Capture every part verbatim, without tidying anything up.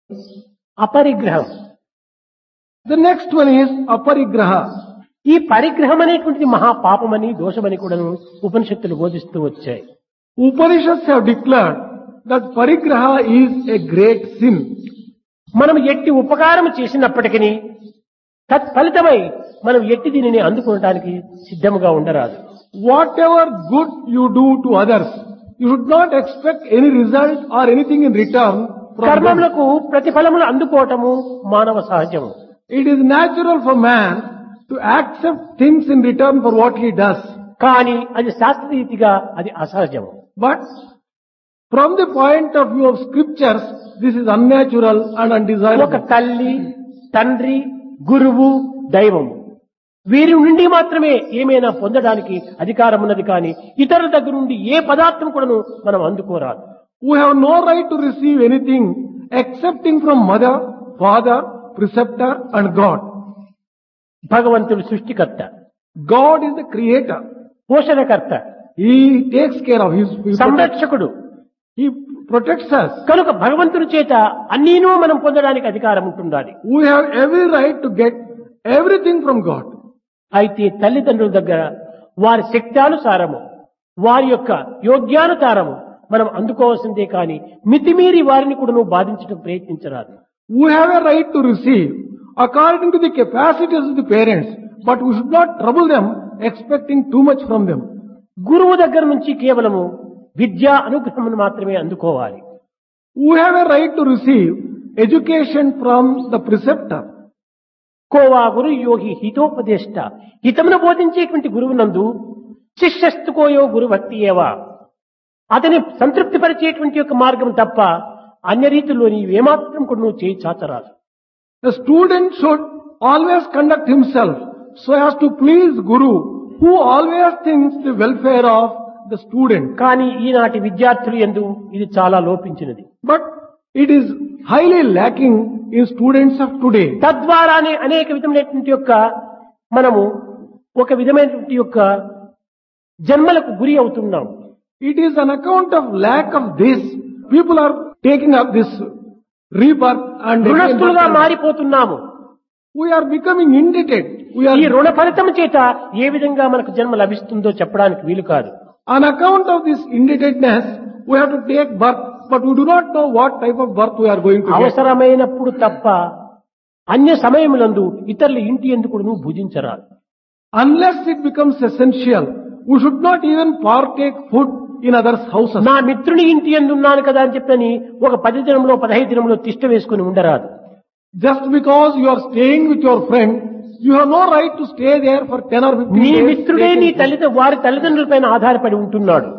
అపరిగ్రహం. The next one is aparigraha. ఈ పరిగ్రహం అనేటువంటిది మహాపాపమని దోషమని కూడా ఉపనిషత్తులు బోధిస్తూ వచ్చాయి. Upanishads have declared that parigraha is a great sin. మనం ఎట్టి ఉపకారం చేసినప్పటికీ తత్ఫలితమై మనం ఎట్టి దీనిని అందుకోవడానికి సిద్ధముగా ఉండరాదు. Whatever good you do to others, you should not expect any result or anything in return from them. కర్మములకు ప్రతిఫలములు అందుకోవటము మానవ సహజము. It is natural for man to accept things in return for what he does. కానీ అది శాస్త్రరీతిగా అది అసహజము. But from the point of view of scriptures, this is unnatural and ఒక undesirable. తల్లి, తండ్రి, గురువు, దైవము వీరి నుండి మాత్రమే ఏమైనా పొందడానికి అధికారం ఉన్నది కానీ ఇతరుల దగ్గర నుండి ఏ పదార్థం కూడాను మనం అందుకోరాదు. We have no right to receive anything excepting from mother, father, preceptor and God. భగవంతుడు సృష్టికర్త, God is the creator. పోషణకర్త, He takes care of his people. సంరక్షకుడు. He protects us. కనుక భగవంతుని చేత అన్నీనూ మనం పొందడానికి అధికారం ఉంటుండాలి. We have every right to get everything from God. అయితే తల్లిదండ్రుల దగ్గర వారి శక్త్యానుసారము వారి యొక్క యోగ్యానుసారము మనం అందుకోవాల్సిందే కానీ మితిమీరి వారిని కూడా నువ్వు బాధించడం ప్రయత్నించరాదు. We have a right to receive according to the capacities of the parents, but we should not trouble them expecting too much from them. గురువు దగ్గర నుంచి కేవలము విద్యా అనుగ్రహమును మాత్రమే అందుకోవాలి. We have a right to receive education from the preceptor. Khoa గురు యోగి హితోపదేష్ట, హితమును బోధించేటువంటి గురువునందు శిష్యస్తుకోయో గురు భక్తి ఏవా, అతని సంతృప్తి పరిచేటువంటి యొక్క మార్గం తప్ప అన్య రీతిలో నీవు ఏమాత్రం కూడా నువ్వు చేయి చాచరాదు. The student should always conduct himself so as to please Guru, who always thinks the welfare of the student. కానీ ఈనాటి విద్యార్థులు యందు ఇది చాలా లోపించినది. But it is highly lacking in students of today. తద్వారానే అనేక విధమైనటువంటి యొక్క మనము ఒక విధమైనటువంటి యొక్క జన్మలకు గురి అవుతున్నాం. It is an account of lack of this. People are taking up this rebirth and రుణస్థులుగా మారిపోతున్నాము. we are becoming indebted. We ఈ are రుణ ఫలితం చేత ఏ విధంగా మనకు జన్మ లభిస్తుందో చెప్పడానికి వీలు కాదు. on account of this indebtedness. We have to take birth, but we do not know what type of birth we are going to get. అవసరమైనప్పుడు తప్ప అన్య సమయములందు ఇతరుల ఇంటి ఎందుకు నువ్వు భుజించరాదు. Unless it becomes essential, we should not even partake food in others' houses. నా మిత్రుని ఇంటి ఎందున్నాను కదా అని చెప్పని ఒక పది దినంలో పదహైదు దినంలో తిష్ట వేసుకుని ఉండరాదు. Just because you are staying with your friend, you have no right to stay there for ten or fifteen నీ days. మిత్రుడే నీ తల్లిద వారి తల్లిదండ్రులపైన ఆధారపడి ఉంటున్నాడు.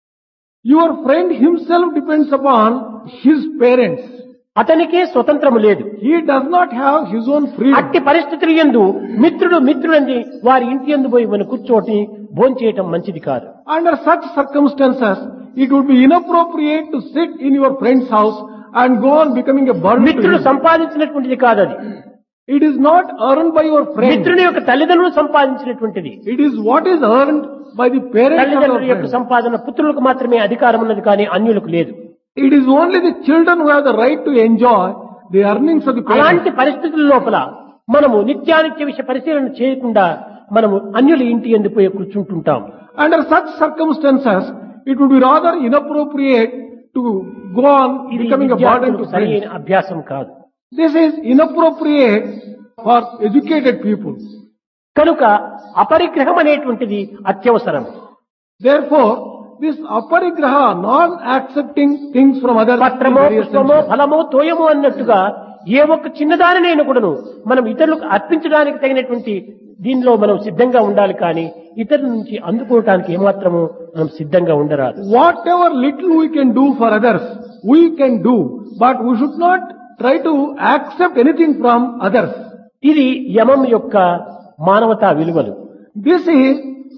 Your friend himself depends upon his parents. అతనికే స్వతంత్రము లేదు. He does not have his own freedom. అట్టి పరిస్థితులు యందు మిత్రుడు మిత్రుడంది వారి ఇంటి యందు పోయి మనం కూర్చోటి భోంచేయటం మంచిది కాదు. Under such circumstances, it would be inappropriate to sit in your friend's house and go on becoming a burden to మిత్రుడు him. సంపాదించినటువంటిది కాదు అది. It is not earned by your friend. మిత్రుని యొక్క తల్లిదండ్రులు సంపాదించినటువంటిది. It is what is earned by the parents of తల్లిదండ్రుల your యొక్క friend. సంపాదన పుత్రులకు మాత్రమే అధికారం ఉన్నది కానీ అన్యులకు లేదు. It is only the children who have the right to enjoy the earnings of the parents. అలాంటి పరిస్థితుల లోపల మనము నిత్యానిత్య విషయ పరిశీలన చేయకుండా మనము అన్యుల ఇంటి యందు పోయి కూర్చుంటుంటాం. Under such circumstances, it would be rather inappropriate to go on ఇది becoming a burden to విద్యార్థులకు సరైన friends. అభ్యాసం కాదు. This is inappropriate for educated people. కనుక అపరిగ్రహం అనేటువంటిది అత్యవసరం. Therefore, this aparigraha, non-accepting things from others, is పత్రమో very పుష్పమో essential. ఫలమో తోయమో అన్నట్టుగా ఏ ఒక్క చిన్నదానినైనా కూడాను మనం ఇతరులకు అర్పించడానికి తగినటువంటి దీనిలో మనం సిద్ధంగా ఉండాలి కానీ ఇతరుల నుంచి అందుకోవటానికి ఏమాత్రము మనం సిద్ధంగా ఉండరాదు. Whatever little we can do for others, we can do, but we should not try to accept anything from others. ఇది యమం యొక్క మానవతా విలువలు. This is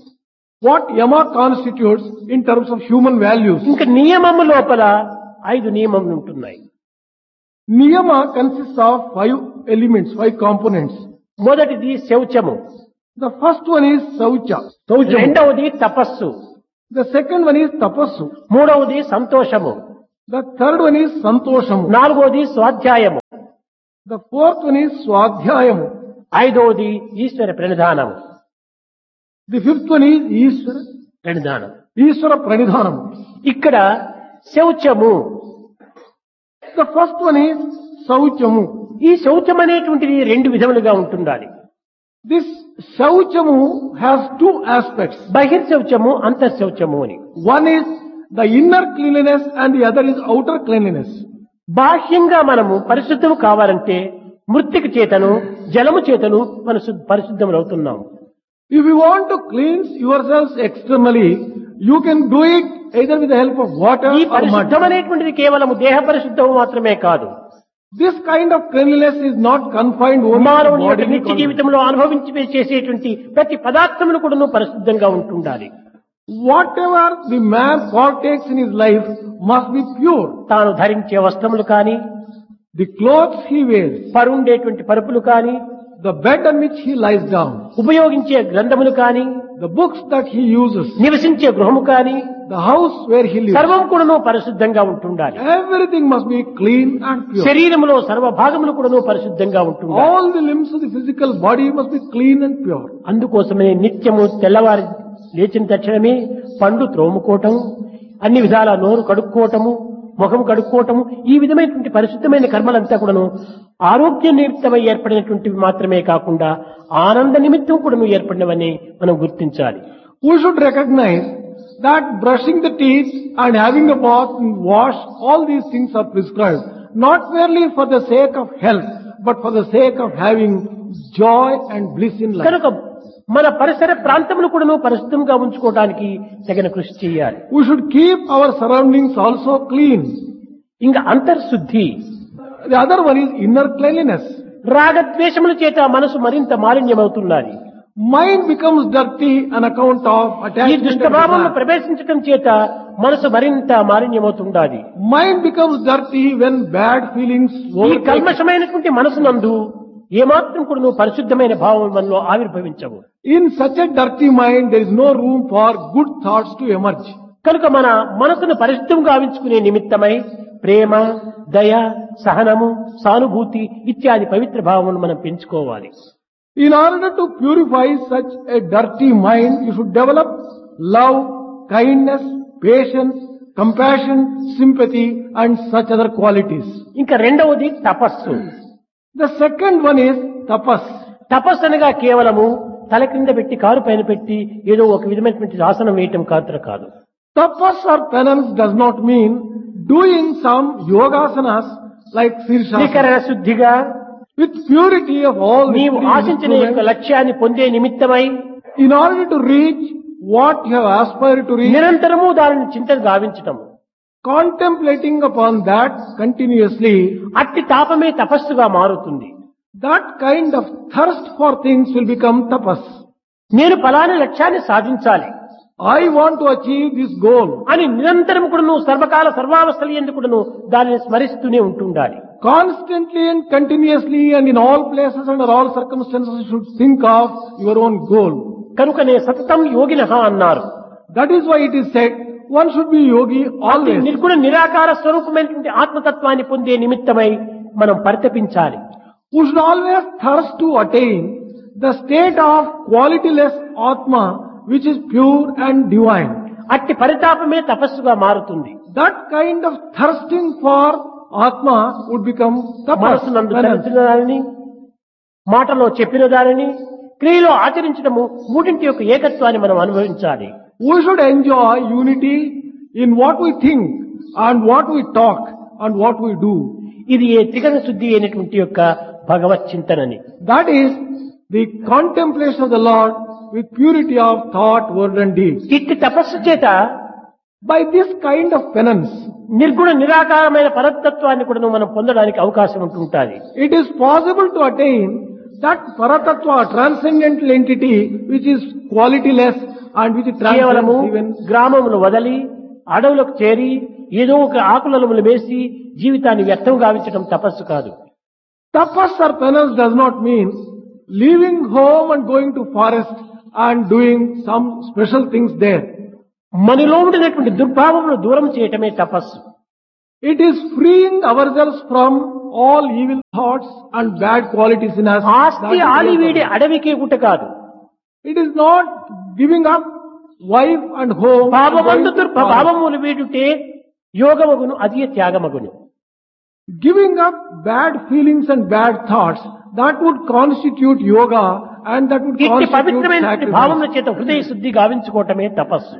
what Yama constitutes in terms of human values. ఇంకా నియమము లోపల ఐదు నియమములు ఉంటున్నాయి. Niyama consists of five elements, five components. మొదటిది శౌచము, The first one is Saucha. రెండవది తపస్సు, The second one is Tapassu. మూడవది సంతోషము, The third one is Santoshamu. నాలుగవది స్వాధ్యాయము, The fourth one is Swadhyayamu. ఐదవది ఈశ్వర ప్రణిధానము. The fifth one is Ishvara, ప్రణిధానం. Ishvara Pranidhanam. ఇక్కడ శౌచము. The first one is Sauchamu. ఈ శౌచం అనేటువంటిది రెండు విధములుగా ఉంటుండాలి. This Sauchamu has two aspects. బహిర్శౌచము, అంతఃశౌచము అని. One is the inner cleanliness and the other is outer cleanliness. బాహ్యంగా మనము పరిశుద్ధము కావాలంటే మృత్తిక చేతను జలము చేతను పరిశుద్ధములు అవుతున్నాము. If you want to cleanse yourselves externally, you can do it either with the help of water ఈ or mud. పరిశుద్ధం అనేటువంటిది కేవలము దేహ పరిశుద్ధము మాత్రమే కాదు. This kind of cleanliness is not confined only to మానవుని యొక్క bodily నిత్య conduct. జీవితంలో అనుభవించి చేసేటువంటి ప్రతి పదార్థమును కూడాను పరిశుద్ధంగా ఉంటుండాలి. Whatever the man partakes in his life must be pure. తాను ధరించే వస్త్రములు కానీ, The clothes he wears, పరుండేటువంటి పరుపులు కానీ, the bed on which he lies down, ఉపయోగించే గ్రంథములు కానీ, the books that he uses, నివసించే గృహము కానీ, the house where he lives, సర్వం కూడాను పరిశుద్ధంగా ఉంటుండాలి. everything must be clean and pure. శరీరములో సర్వ భాగములు కూడాను పరిశుద్ధంగా ఉంటుండాలి. All the limbs of the physical body must be clean and pure. అందుకోసమే నిత్యము తెల్లవారి లేచిన తక్షణమే పండు త్రోముకోవటము, అన్ని విధాల నోరు కడుక్కోవటము, ముఖం కడుక్కోవటము, ఈ విధమైనటువంటి పరిశుద్ధమైన కర్మలంతా కూడాను ఆరోగ్య నిమిత్తమై ఏర్పడినటువంటివి మాత్రమే కాకుండా ఆనంద నిమిత్తం కూడాను ఏర్పడినవని మనం గుర్తించాలి. We should recognize that brushing the teeth and having a bath and wash, all these things are prescribed, not merely for the sake of health, but for the sake of having joy and bliss in life. కనుక మన పరిసర ప్రాంతములు కూడాను పరిశుద్ధంగా ఉంచుకోవడానికి తగిన కృషి చేయాలి. We should keep our surroundings also clean. ఇంకా అంతర్శుద్ధి. The other one is inner cleanliness. రాగద్వేషముల చేత మనసు మరింత మాలిన్యమవుతున్నది. Mind becomes dirty on account of ఈ attachment and దుష్టభావంలో desire. ప్రవేశించటం చేత మనసు మరింత మాలిన్యమవుతున్నది. Mind becomes dirty when bad feelings ఈ overtake. కల్మషమైనటువంటి మనసునందు ఏమాత్రం కూడా నువ్వు పరిశుద్ధమైన భావం మనలో ఆవిర్భవించవు. In such a dirty mind, there is no room for good thoughts to emerge. కనుక మన మనసును పరిశుద్ధంగా గావించుకునే నిమిత్తమై ప్రేమ, దయ, సహనము, సానుభూతి ఇత్యాది పవిత్ర భావమును మనం పెంచుకోవాలి. In order to purify such a dirty mind, you should develop love, kindness, patience, compassion, sympathy and such other qualities. ఇంకా రెండవది తపస్సు. The second one is tapas. తపస్సు అనగా కేవలము తల క్రింద పెట్టి కారు పైన పెట్టి ఏదో ఒక విధమైనటువంటి ఆసనం వేయటం కాదు కాదు. Tapas or penance does not mean doing some yogasanas like Sirsha త్రికరణ శుద్ధిగా with purity of all the నీవు three ఆశించిన యొక్క instruments. లక్ష్యాన్ని పొందే నిమిత్తమై In order to reach what you have aspired to reach, నిరంతరము దానిని చింతన గావించటం, contemplating upon that continuously, అట్టి తాపమే తపస్సుగా మారుతుంది. that kind of thirst for things will become tapas. నేను ఫలానా లక్ష్యాన్ని సాధించాలి I want to achieve this goal. అని నిరంతరం కూడా నువ్వు సర్వకాల సర్వావస్థలు ఎందుకు కూడా నువ్వు దానిని స్మరిస్తూనే ఉంటుండాలి. Constantly and continuously and in all places under all circumstances you should think of your own goal. కనుకనే సతతం యోగినః అన్నారు. That is why it is said, one should be yogi అట్టి always. నిర్గుణ నిరాకార స్వరూపమైనటువంటి ఆత్మతత్వాన్ని పొందే నిమిత్తమై మనం పరితపించాలి. We should always thirst to attain the state of qualityless Atma which is pure and divine. అట్టి పరితాపమే తపస్సుగా మారుతుంది. That kind of thirsting for Atma would become tapas. మనసునందు penance. తలచిన దానిని, మాటలో చెప్పిన దానిని, క్రియలో ఆచరించడము మూడింటి యొక్క ఏకత్వాన్ని మనం అనుభవించాలి. We should enjoy unity in what we think and what we talk and what we do. ఇది ఏ త్రికరణ శుద్ధి అయినటువంటి యొక్క భగవత్ చింతనని. That is the contemplation of the Lord with purity of thought, word and deed. ఇట్టి తపస్సు చేత By this kind of penance, నిర్గుణ నిరాకారమైన పరతత్వాన్ని కూడా మనం పొందడానికి అవకాశం ఉంటుంటాది. it is possible to attain that Paratatva, transcendental entity which is qualityless and which కేవలము transcends even. గ్రామములు వదలి అడవులకు చేరి ఏదో ఒక ఆకులములు వేసి జీవితాన్ని వ్యర్థం గావించడం తపస్సు కాదు. Tapas or penance does not mean leaving home and going to forest and doing some special things there. మనలో ఉండినటువంటి దుర్భావమును దూరం చేయటమే తపస్సు. It is freeing ourselves from all evil thoughts and bad qualities in us. That ఆస్తి is real ఆలివీడి power. అడవికి గుట కాదు. It is not giving up wife and home. and భావమందు going to దుర్భ forest. భావములు వీడుటే యోగమగును అది త్యాగమగును. Giving up bad feelings and bad thoughts, that would constitute yoga and that would ఇట్టి constitute పవిత్రమైన sacrifice. భావముల చేత హృదయ శుద్ధి గావించుకోవటమే తపస్సు.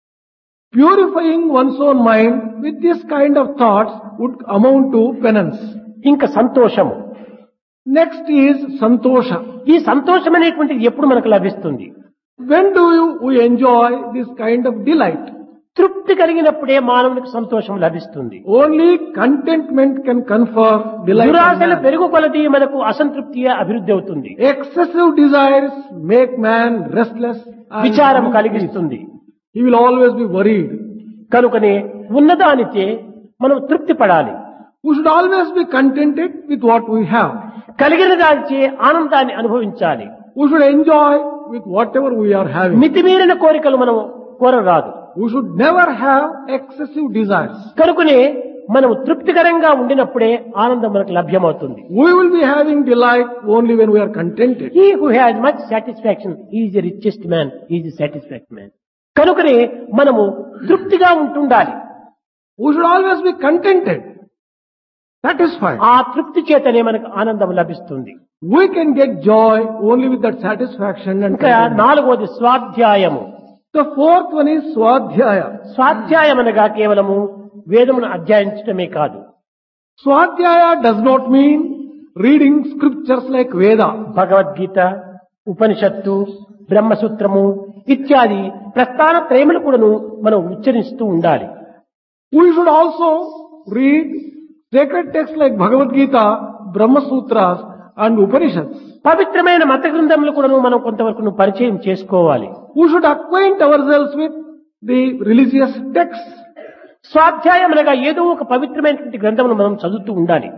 Purifying one's own mind with this kind of thoughts would amount to penance. ఇంకా సంతోషము. Next is santosha. ఈ సంతోషం అనేటువంటిది ఎప్పుడు మనకు లభిస్తుంది? When do you, we enjoy this kind of delight? తృప్తి కలిగినప్పుడే మానవునికి సంతోషం లభిస్తుంది. Only contentment can confer delight. on దురాశలు man. పెరుగు కొలది మనకు అసంతృప్తి అభివృద్ధి అవుతుంది. Excessive desires make man restless and విచారం uneasy. కలిగిస్తుంది. He will always be worried. కనుకనే ఉన్నదానిచే మనం తృప్తి పడాలి. We should always be contented with what we have. కలిగిన దానిచే ఆనందాన్ని అనుభవించాలి. We should enjoy with whatever we are having. మితిమీరిన కోరికలు మనం కోరరాదు. We should never have excessive desires. కనుకనే మనం తృప్తికరంగా ఉండినప్పుడే ఆనందం మనకు లభ్యమవుతుంది. We will be having delight only when we are contented. He who has much satisfaction he is the richest man, he is the satisfied man. కనుకనే మనము తృప్తిగా ఉంటుండాలి. We should always be contented, satisfied. ఆ తృప్తి చేతనే మనకు ఆనందం లభిస్తుంది. We can get joy only with that satisfaction and ఇంకా contentment. నాలుగవది స్వాధ్యాయము. The fourth one is swadhyaya. స్వాధ్యాయం అనగా కేవలము వేదమును అధ్యయించడమే కాదు. Swadhyaya does not mean reading scriptures like Veda. Bhagavad Gita, ఉపనిషత్తు, బ్రహ్మసూత్రము ఇత్యాది ప్రస్థాన త్రయములు కూడాను మనం ఉచ్చరిస్తూ ఉండాలి. We should also read sacred texts like Bhagavad Gita, Brahma Sutras and Upanishads. పవిత్రమైన మత గ్రంథములు కూడాను మనం కొంతవరకు పరిచయం చేసుకోవాలి. We should acquaint ourselves with the religious texts. స్వాధ్యాయం అనగా ఏదో ఒక పవిత్రమైనటువంటి గ్రంథమును మనం చదువుతూ ఉండాలి.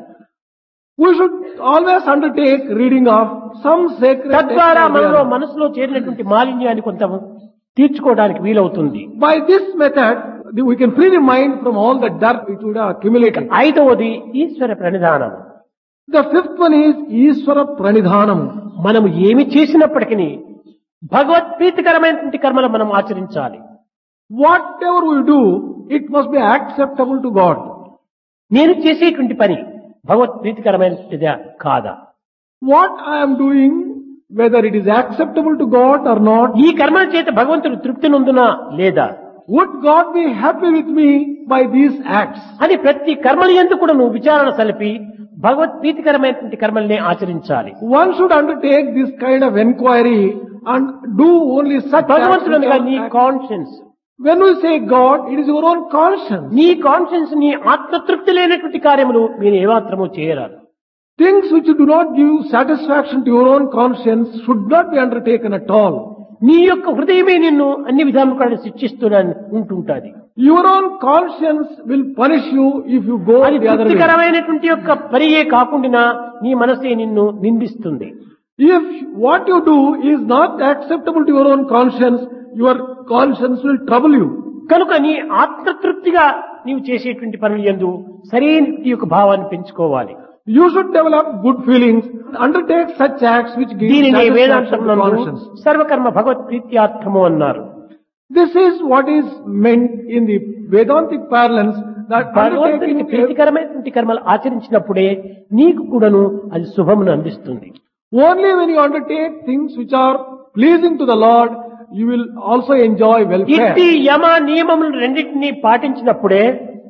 We should always undertake reading of some sacred text. తద్వారా or the మనలో other. మనసులో చేరినటువంటి మాలిన్యాన్ని కొంత తీర్చుకోవడానికి వీలవుతుంది. By this method, we can free the mind from all the dirt which would have accumulated. ఐదవది ఈశ్వర ప్రణిధానం. The fifth one is Ishvara Pranidhanam. మనము ఏమి చేసినప్పటికీ భగవత్ ప్రీతికరమైనటువంటి కర్మలు మనం ఆచరించాలి. Whatever we do, it must be acceptable to God. నేను చేసేటువంటి పని భగవత్ ప్రీతికరమైనటువంటిదా కాదా? What I am doing, whether it is acceptable to God or not, ఈ కర్మల చేత భగవంతుడు తృప్తి నొందునా లేదా would God be happy with me by these acts? అని ప్రతి కర్మల యందు కూడా నువ్వు విచారణ సలిపి భగవత్ ప్రీతికరమైనటువంటి కర్మల్ని ఆచరించాలి. One should undertake this kind of enquiry and do only such acts. భగవంతుడు which అనగా are నీ act- conscience, When we say God, it is your own conscience. నీ కాన్షియన్స్ నీ ఆత్మతృప్తి లేనటువంటి కార్యములు మీరు ఏమాత్రము చేయరాదు. Things which do not give satisfaction to your own conscience should not be undertaken at all. నీ యొక్క హృదయమే నిన్ను అన్ని విధాలుగా శిక్షిస్తూనే ఉంటుంటాది. Your own conscience will punish you if you go అది the other way. తృప్తికరమైనటువంటి యొక్క పరియే కాకుండా నీ మనసే నిన్ను నిందిస్తుంది. If what you do is not acceptable to your own conscience, your conscience will trouble you. కనుక నీ ఆత్మతృప్తిగా నీవు చేసేటువంటి పనులు యందు సరైన యొక్క భావాన్ని పెంచుకోవాలి. You should develop good feelings, undertake such acts which give దీనిని satisfaction to వేదాంతంలో conscience. సర్వకర్మ భగవత్ ప్రీత్యార్థము అన్నారు. This is what is meant in the Vedantic parlance, that భగవంతునికి undertaking ప్రీతికరమైనటువంటి కర్మలు ఆచరించినప్పుడే నీకు కూడాను అది శుభమును అందిస్తుంది. only when you undertake things which are pleasing to the Lord, you will also enjoy welfare. ఇట్టి యమ నియమములు రెండింటినీ పాటించినప్పుడే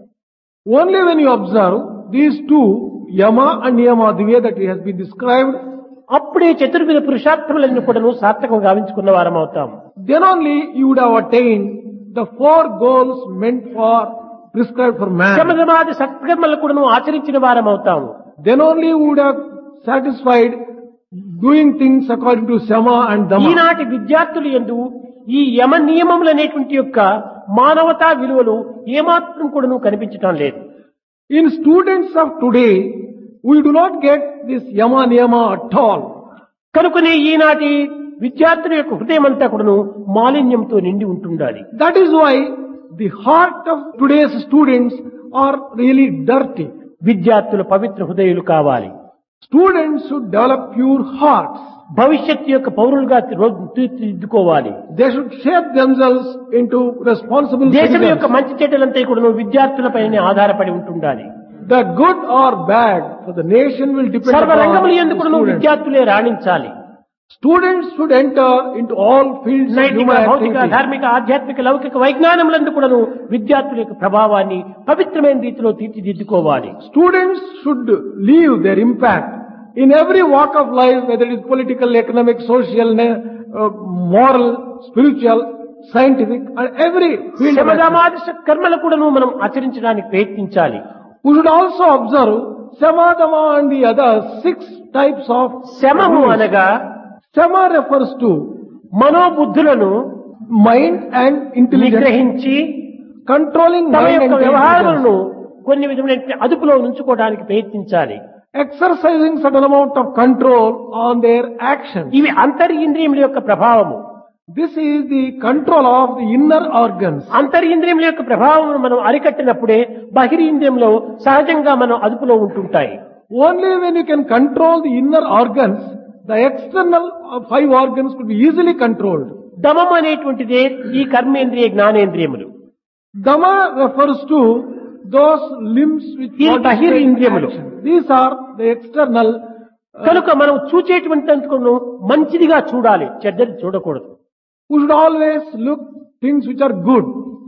Only when you observe these two, Yama and Niyama, the way that it has been described, అప్పుడే చతుర్విధ పురుషార్థములన్నీ కూడాను సార్థకం గావించుకున్న వారం అవుతాం. then only you would have attained the four goals meant for, prescribed for man. శమధమాది సత్కర్మలు కూడాను ఆచరించిన వారం అవుతాము. Then only you would have satisfied doing things according to Sama and Dhamma. ఈనాటి విద్యార్థులు యందు ఈ యమ నియమములు అనేటువంటి యొక్క మానవతా విలువలు ఏమాత్రం కూడాను కనిపించటం లేదు. In students of today, we do not get this Yama Niyama at all. కనుకనే ఈనాటి విద్యార్థుల యొక్క హృదయం అంతా కూడాను మాలిన్యంతో నిండి ఉంటుండాలి. That is why the heart of today's students are really dirty. విద్యార్థులు పవిత్ర హృదయులు కావాలి. Students should develop pure hearts. భవిష్యత్తు యొక్క పౌరులుగా తీర్చిదిద్దుకోవాలి. They should shape themselves into responsible దేశం citizens. యొక్క మంచి చెడ్డలంతా కూడా విద్యార్థులపైనే ఆధారపడి ఉంటుండాలి. The good or bad for the nation will depend సర్వ upon రంగములు the ఎందుకు students. విద్యార్థులే రాణించాలి. Students should enter into all fields of నైతిక, human భౌతిక, activity. ధార్మిక, ఆధ్యాత్మిక, లౌకిక వైజ్ఞానములందు కూడాను విద్యార్థుల యొక్క ప్రభావాన్ని పవిత్రమైన రీతిలో తీర్చిదిద్దుకోవాలి. Students should leave their impact in every walk of life, whether it is political, economic, social, uh, moral, spiritual, scientific, and every field of activity. శమదమాదిశ కర్మలు కూడాను మనం ఆచరించడానికి ప్రయత్నించాలి. We should also observe Samadama and the other six types of శమము rules. అనగా Sama refers to మనోబుద్ధులను mind and intelligence, నిగ్రహించి controlling తమ mind యొక్క and వ్యవహారాలను intelligence, కొన్ని విధమైన అదుపులో ఉంచుకోవడానికి ప్రయత్నించాలి. exercising certain amount of control on their actions. ఇవి అంతరింద్రియముల యొక్క ప్రభావము. This is the control of the inner organs. అంతరింద్రియముల యొక్క ప్రభావం మనం అరికట్టినప్పుడే బహిరింద్రియంలో సహజంగా మనం అదుపులో ఉంటుంటాయి. Only when you can control the inner organs, the external five organs could be easily controlled. దమం అనేటువంటిదే ఈ కర్మేంద్రియ జ్ఞానేంద్రియములు. Dhamma refers to those limbs which ఈ participate in బహిరింద్రియములు. action. These are the external. uh, కనుక మనం చూచేటువంటి అందుకు మంచిదిగా చూడాలి, చెడ్డది చూడకూడదు. We should always look things which are good.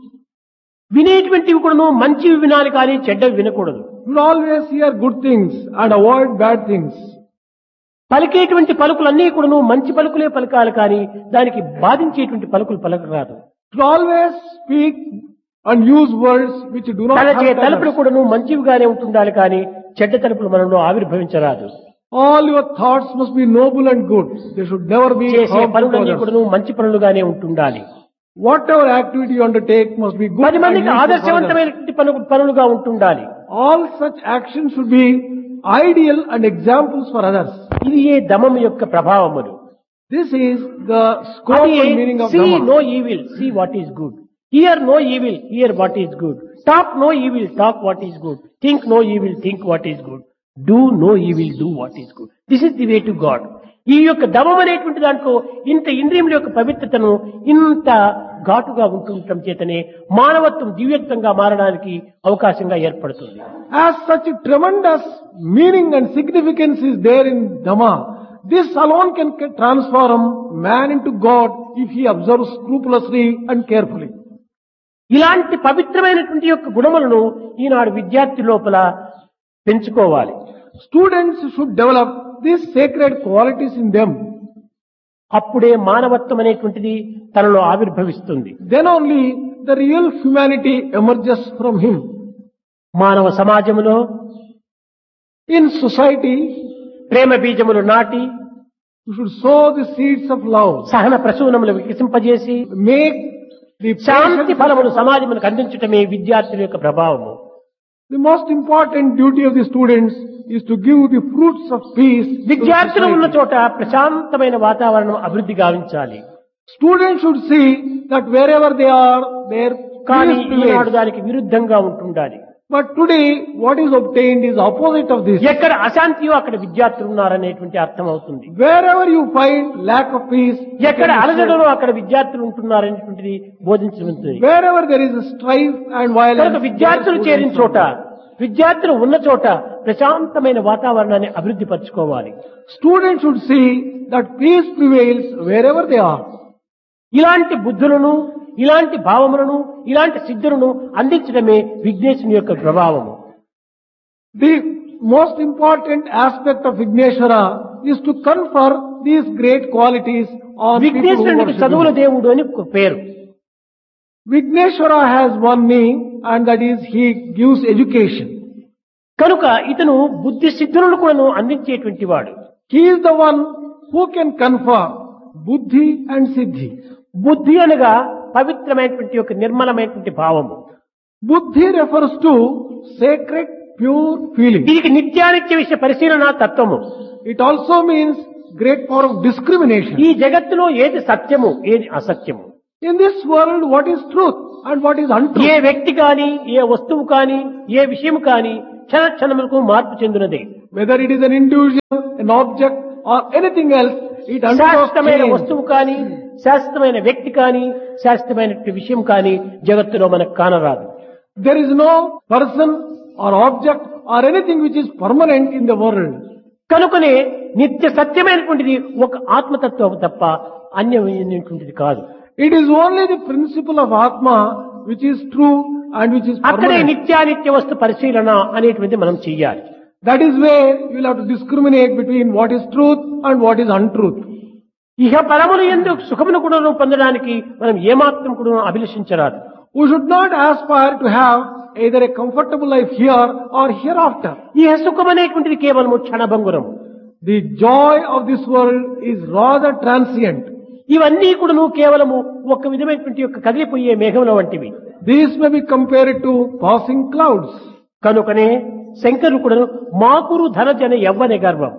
వినేటువంటివి కూడాను మంచివి వినాలి కానీ చెడ్డవి వినకూడదు. We should always hear good things and avoid bad things. పలికేటువంటి పలుకులన్నీ కూడాను మంచి పలుకులే పలకాలి కానీ దానికి బాధించేటువంటి పలుకులు పలకరాదు. We should always speak and use words which do not తలచే hurt తలుపులు others. కూడాను మంచివిగానే ఉంటుండాలి కానీ చెడ్డ తలుపులు మనలో ఆవిర్భవించరాదు. All your thoughts must be noble and good. They should never be చేసే harmful to పనులన్నీ others. కూడాను మంచి పనులుగానే ఉంటుండాలి. Whatever activity you undertake must be good పది and మందికి useful for others. ఆదర్శవంతమైనటువంటి పను పనులుగా ఉంటుండాలి. All such actions should be ideal and examples for others. ఇది ఏ దమం యొక్క ప్రభావములు. This is the scope అది and meaning of see Dhamma. no evil, see what is good. Hear no evil, hear what is good. Talk no evil, talk what is good. Think no evil, think what is good. Do no evil, do what is good. This is the way to God. ఈ యొక్క దమం అనేటువంటి దాంట్లో ఇంత ఇంద్రియముల యొక్క పవిత్రతను ఇంత ఘాటుగా ఉంటుండటం చేతనే మానవత్వం దివ్యత్వంగా మారడానికి అవకాశంగా ఏర్పడుతుంది. As such a tremendous meaning and significance is there in Dhamma, this alone can transform man into God if he observes scrupulously and carefully. ఇలాంటి పవిత్రమైనటువంటి యొక్క గుణములను ఈనాడు విద్యార్థి లోపల పెంచుకోవాలి. Students should develop these sacred qualities in them. అప్పుడే మానవత్వం అనేటువంటిది తనలో ఆవిర్భవిస్తుంది. Then only the real humanity emerges from him. మానవ సమాజములో In society, ప్రేమ బీజములు నాటి you should sow the seeds of love. సహన ప్రసూనములు వికసింపజేసి Make the Shanti patience- ఫలములు సమాజములకు అందించటమే విద్యార్థుల యొక్క ప్రభావము. The most important duty of the students is to give the fruits of peace to the విద్యార్థులు ఉన్న society. చోట ప్రశాంతమైన వాతావరణం అభివృద్ధి గావించాలి. Students should see that wherever they are, their కానీ peace ఈనాడు prevails. దానికి విరుద్ధంగా ఉంటుండాలి. But today, what is obtained is opposite of this. ఎక్కడ అశాంతియో అక్కడ విద్యార్థులు ఉన్నారనేటువంటి అర్థం అవుతుంది. Wherever you find lack of peace, ఎక్కడ అలజడలో అక్కడ విద్యార్థులు ఉంటున్నారనేటువంటిది బోధించబడుతుంది. wherever there is strife and violence, కనుక విద్యార్థులు there are చేరిన students. చోట విద్యార్థులు ఉన్న చోట ప్రశాంతమైన వాతావరణాన్ని అభివృద్ధి పరచుకోవాలి. Students should see that peace prevails wherever they are. ఇలాంటి బుద్ధులను, ఇలాంటి భావములను, ఇలాంటి సిద్ధులను అందించడమే విఘ్నేశుని యొక్క ప్రభావము. The most important aspect of Vigneshwara is to confer these great qualities on people who విఘ్నేశ్వరునికి worship చదువుల him. దేవుడు అని ఒక పేరు. Vigneshwara has one name, and that is he gives education. కనుక ఇతను బుద్ధి సిద్ధులను కూడా అందించేటువంటి వాడు. He is the one who can confer buddhi and siddhi. బుద్ధి అనగా పవిత్రమైనటువంటి ఒక నిర్మలమైనటువంటి భావము. Buddhi refers to sacred, pure feeling. దీనికి నిత్యానిత్య విషయ పరిశీలన తత్వము. It also means great power of discrimination. ఈ జగత్తులో ఏది సత్యము, ఏది అసత్యము, In this world, what is truth and what is A untruth? వ్యక్తి కాని, ఏ వస్తువు కాని, ఏ విషయం కాని క్షణ క్షణములకు మార్పు చెందినదే. Whether it is an individual, an object or anything else, it undergoes శాశ్వతమైన change. వస్తువు కానీ, శాశ్వతమైన వ్యక్తి కానీ, శాశ్వతమైన విషయం కానీ జగత్తులో మనకు కానరాదు. There is no person or object or anything which is permanent in the world. కనుకనే నిత్య సత్యమైనటువంటిది ఒక ఆత్మతత్వం తప్ప అన్యమైనటువంటిది కాదు. It is only the principle of Atma which is true and which is అక్కడే permanent. నిత్యానిత్య వస్తు పరిశీలన అనేటువంటిది మనం చెయ్యాలి. That is where you will have to discriminate between what is truth and what is untruth. ఇహ పరములు యందు సుఖమును కూడా పొందడానికి మనం ఏమాత్రం కూడా అభిలషించరాదు. We should not aspire to have either a comfortable life here or hereafter. ఈ సుఖం అనేటువంటిది కేవలము క్షణభంగురం. The joy of this world is rather transient. ఇవన్నీ కూడా నువ్వు కేవలము ఒక విధమైనటువంటి యొక్క కదిలిపోయే మేఘముల వంటివి. These may be compared to passing clouds. కనుకనే శంకరుడు కూడా మాకురు ధనజన యవ్వన గర్వం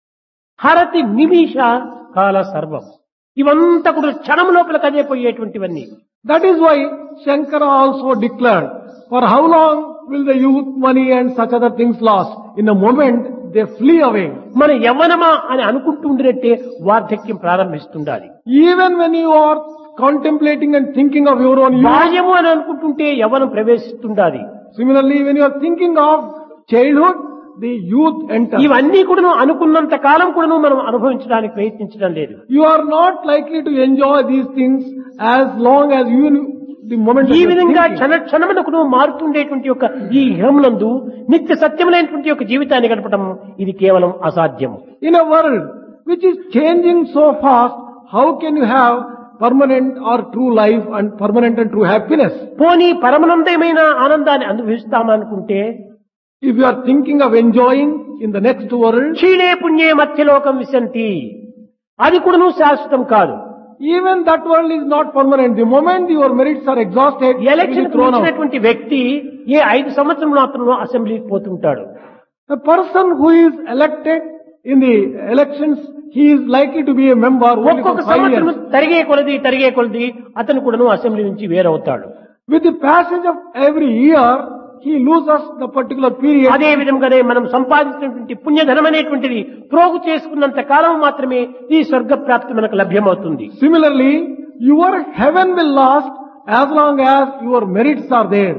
హరతి నిమిష కాల సర్వం, ఇవంతా కూడా క్షణం లోపల కదిలిపోయేటువంటివన్నీ. That is why Shankara also declared, for how long will the youth, money and such other things last? In a moment they flee away. మన యవ్వనమా అని అనుకుంటూ ఉండినట్టే వార్ధక్యం ప్రారంభిస్తుండాలి. Even when you are contemplating and thinking of your own youth, బాల్యము అని అనుకుంటుంటే యవ్వనం ప్రవేశిస్తుండాలి. similarly when you are thinking of childhood, the youth enters. ఇవన్నీ కూడా అనుకున్నంత కాలం కూడా మనం అనుభవించడానికి ప్రయత్నించడం లేదు. You are not likely to enjoy these things as long as you, the moment that ఈ you are విధంగా thinking. క్షణ క్షణమునకు మారుతుండేటువంటి యొక్క ఈ ఇహమునందు నిత్య సత్యమైనటువంటి యొక్క జీవితాన్ని గడపడం ఇది కేవలం అసాధ్యము. In a world which is changing so fast, how can you have permanent or true life and permanent and true happiness? పోనీ పరమానందమైన ఆనందాన్ని అనుభవిస్తామనుకుంటే If you are thinking of enjoying in the next world, క్షీణే పుణ్యే మధ్యలోకం విశంతి, అది కూడా శాశ్వతం కాదు. even that world is not permanent. The moment your merits are exhausted, you will election be thrown out. వచ్చినటువంటి వ్యక్తి ఏ ఐదు సంవత్సరం మాత్రం అసెంబ్లీకి పోతుంటాడు. A person who is elected in the elections, he is likely to be a member only for ఒక్కొక్క five సంవత్సరం years. తరిగే కొలది తరిగే కొలది అతను కూడా అసెంబ్లీ నుంచి వేరవుతాడు. With the passage of every year, he loses the particular period. అదే విధంగానే మనం సంపాదించినటువంటి పుణ్యధనం అనేటువంటిది ప్రోగు చేసుకున్నంత కాలం మాత్రమే ఈ స్వర్గ ప్రాప్తి మనకు లభ్యమవుతుంది. Similarly, your heaven will last as long as your merits are there.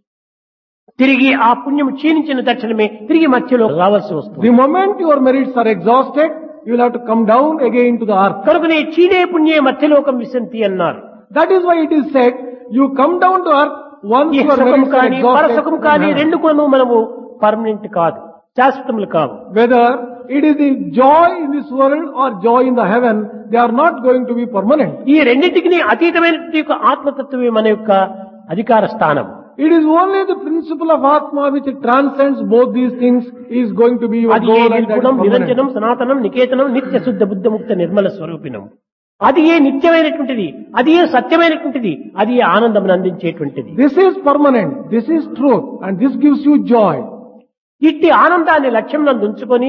తిరిగి ఆ పుణ్యం క్షీణించిన తక్షణమే తిరిగి మధ్యలో రావాల్సి వస్తుంది. The moment your merits are exhausted, you will have to come down again to the earth. కనుకనే క్షీణే పుణ్యే మధ్యలోకం విశంతి అన్నారు. That is why it is said, you come down to earth once ఈ your సుఖం merits are కానీ exhausted. పరసుఖం కానీ రెండు కొను మనము permanent కాదు, శాశ్వతములు కావు. Whether it is the joy in this world or joy in the heaven, they are not going to be permanent. ఈ రెండింటికి అతీతమైనటువంటి యొక్క ఆత్మతత్వమే మన యొక్క అధికార స్థానం. It is only the principle of Atma which transcends both these things is going to be your అది ఏ goal and that is నిర్గుణం permanent. నిరంజనం సనాతనం నికేతనం నిత్య శుద్ధ బుద్ధ ముక్త నిర్మల స్వరూపిణం. అది ఏ నిత్యమైనటువంటిది, అది ఏ సత్యమైనటువంటిది, అది ఏ ఆనందం అందించేటువంటిది. This is permanent, this is truth, and this gives you joy. ఇట్టి ఆనందాన్ని లక్ష్యం నందు ఉంచుకొని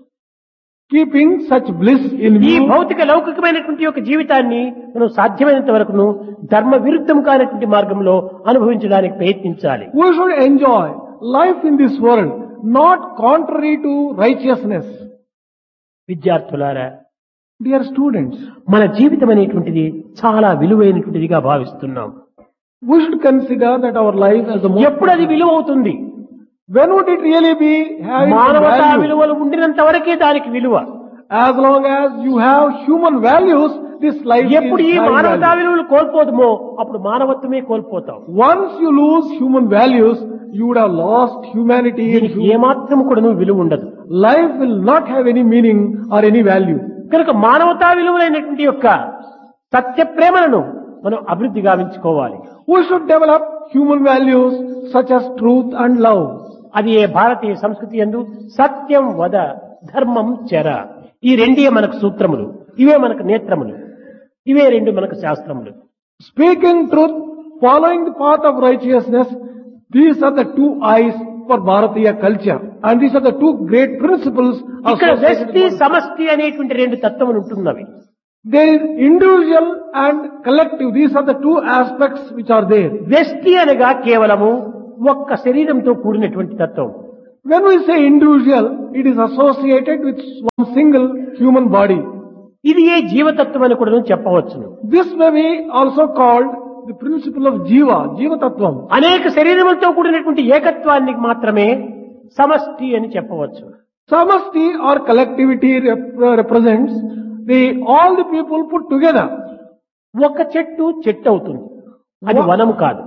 Keeping such bliss in ఈ view, భౌతిక లౌకికమైనటువంటి యొక్క జీవితాన్ని మనం సాధ్యమైనంత వరకును ధర్మ విరుద్ధం కానటువంటి మార్గంలో అనుభవించడానికి ప్రయత్నించాలి. we should enjoy life in this world, not contrary to righteousness. విద్యార్థులారా, Dear students, మన జీవితం అనేటువంటిది చాలా విలువైనటువంటిదిగా భావిస్తున్నాం. we should consider that our life as the most. ఎప్పుడు అది విలువ అవుతుంది? When would it really be having some మానవతా value? విలువలు ఉండినంత వరకే దానికి విలువ. As long as you have human values, this life is ఎప్పుడు ఈ having మానవతా value. విలువలు కోల్పోదుమో అప్పుడు మానవత్వమే కోల్పోతాం. Once you lose human values, you would have lost humanity. and దీనికి human- ఏమాత్రం కూడా విలువ ఉండదు. Life will not have any meaning or any value. కనుక మానవతా విలువలైనటువంటి యొక్క సత్య ప్రేమలను మనం అభివృద్ధి గావించుకోవాలి. We should develop human values such as truth and love. అది ఏ భారతీయ సంస్కృతి యందు సత్యం వద ధర్మం చెర, ఈ రెండే మనకు సూత్రములు, ఇవే మనకు నేత్రములు, ఇవే రెండు మనకు శాస్త్రములు. Speaking truth, following the path of righteousness, these are the two eyes for Bharatiya culture. And these are the two great principles ఇక్కడ associated వ్యక్తి with- సమష్టి అనేటువంటి రెండు తత్వములు ఉంటున్నవి. There is individual and collective. These are the two aspects which are there. వ్యష్టి అనగా కేవలము ఒక్క శరీరంతో కూడినటువంటి తత్వం. When we say individual, it is associated with one single human body. ఇది ఏ జీవతత్వం అని కూడా చెప్పవచ్చును. This may be also called the principle of Jiva, Jiva Tattvam. అనేక శరీరములతో కూడినటువంటి ఏకత్వాన్ని మాత్రమే సమష్టి అని చెప్పవచ్చు. Samasti or collectivity rep- represents the all the people put together. ఒక చెట్టు చెట్టు అవుతుంది, అది వనము కాదు.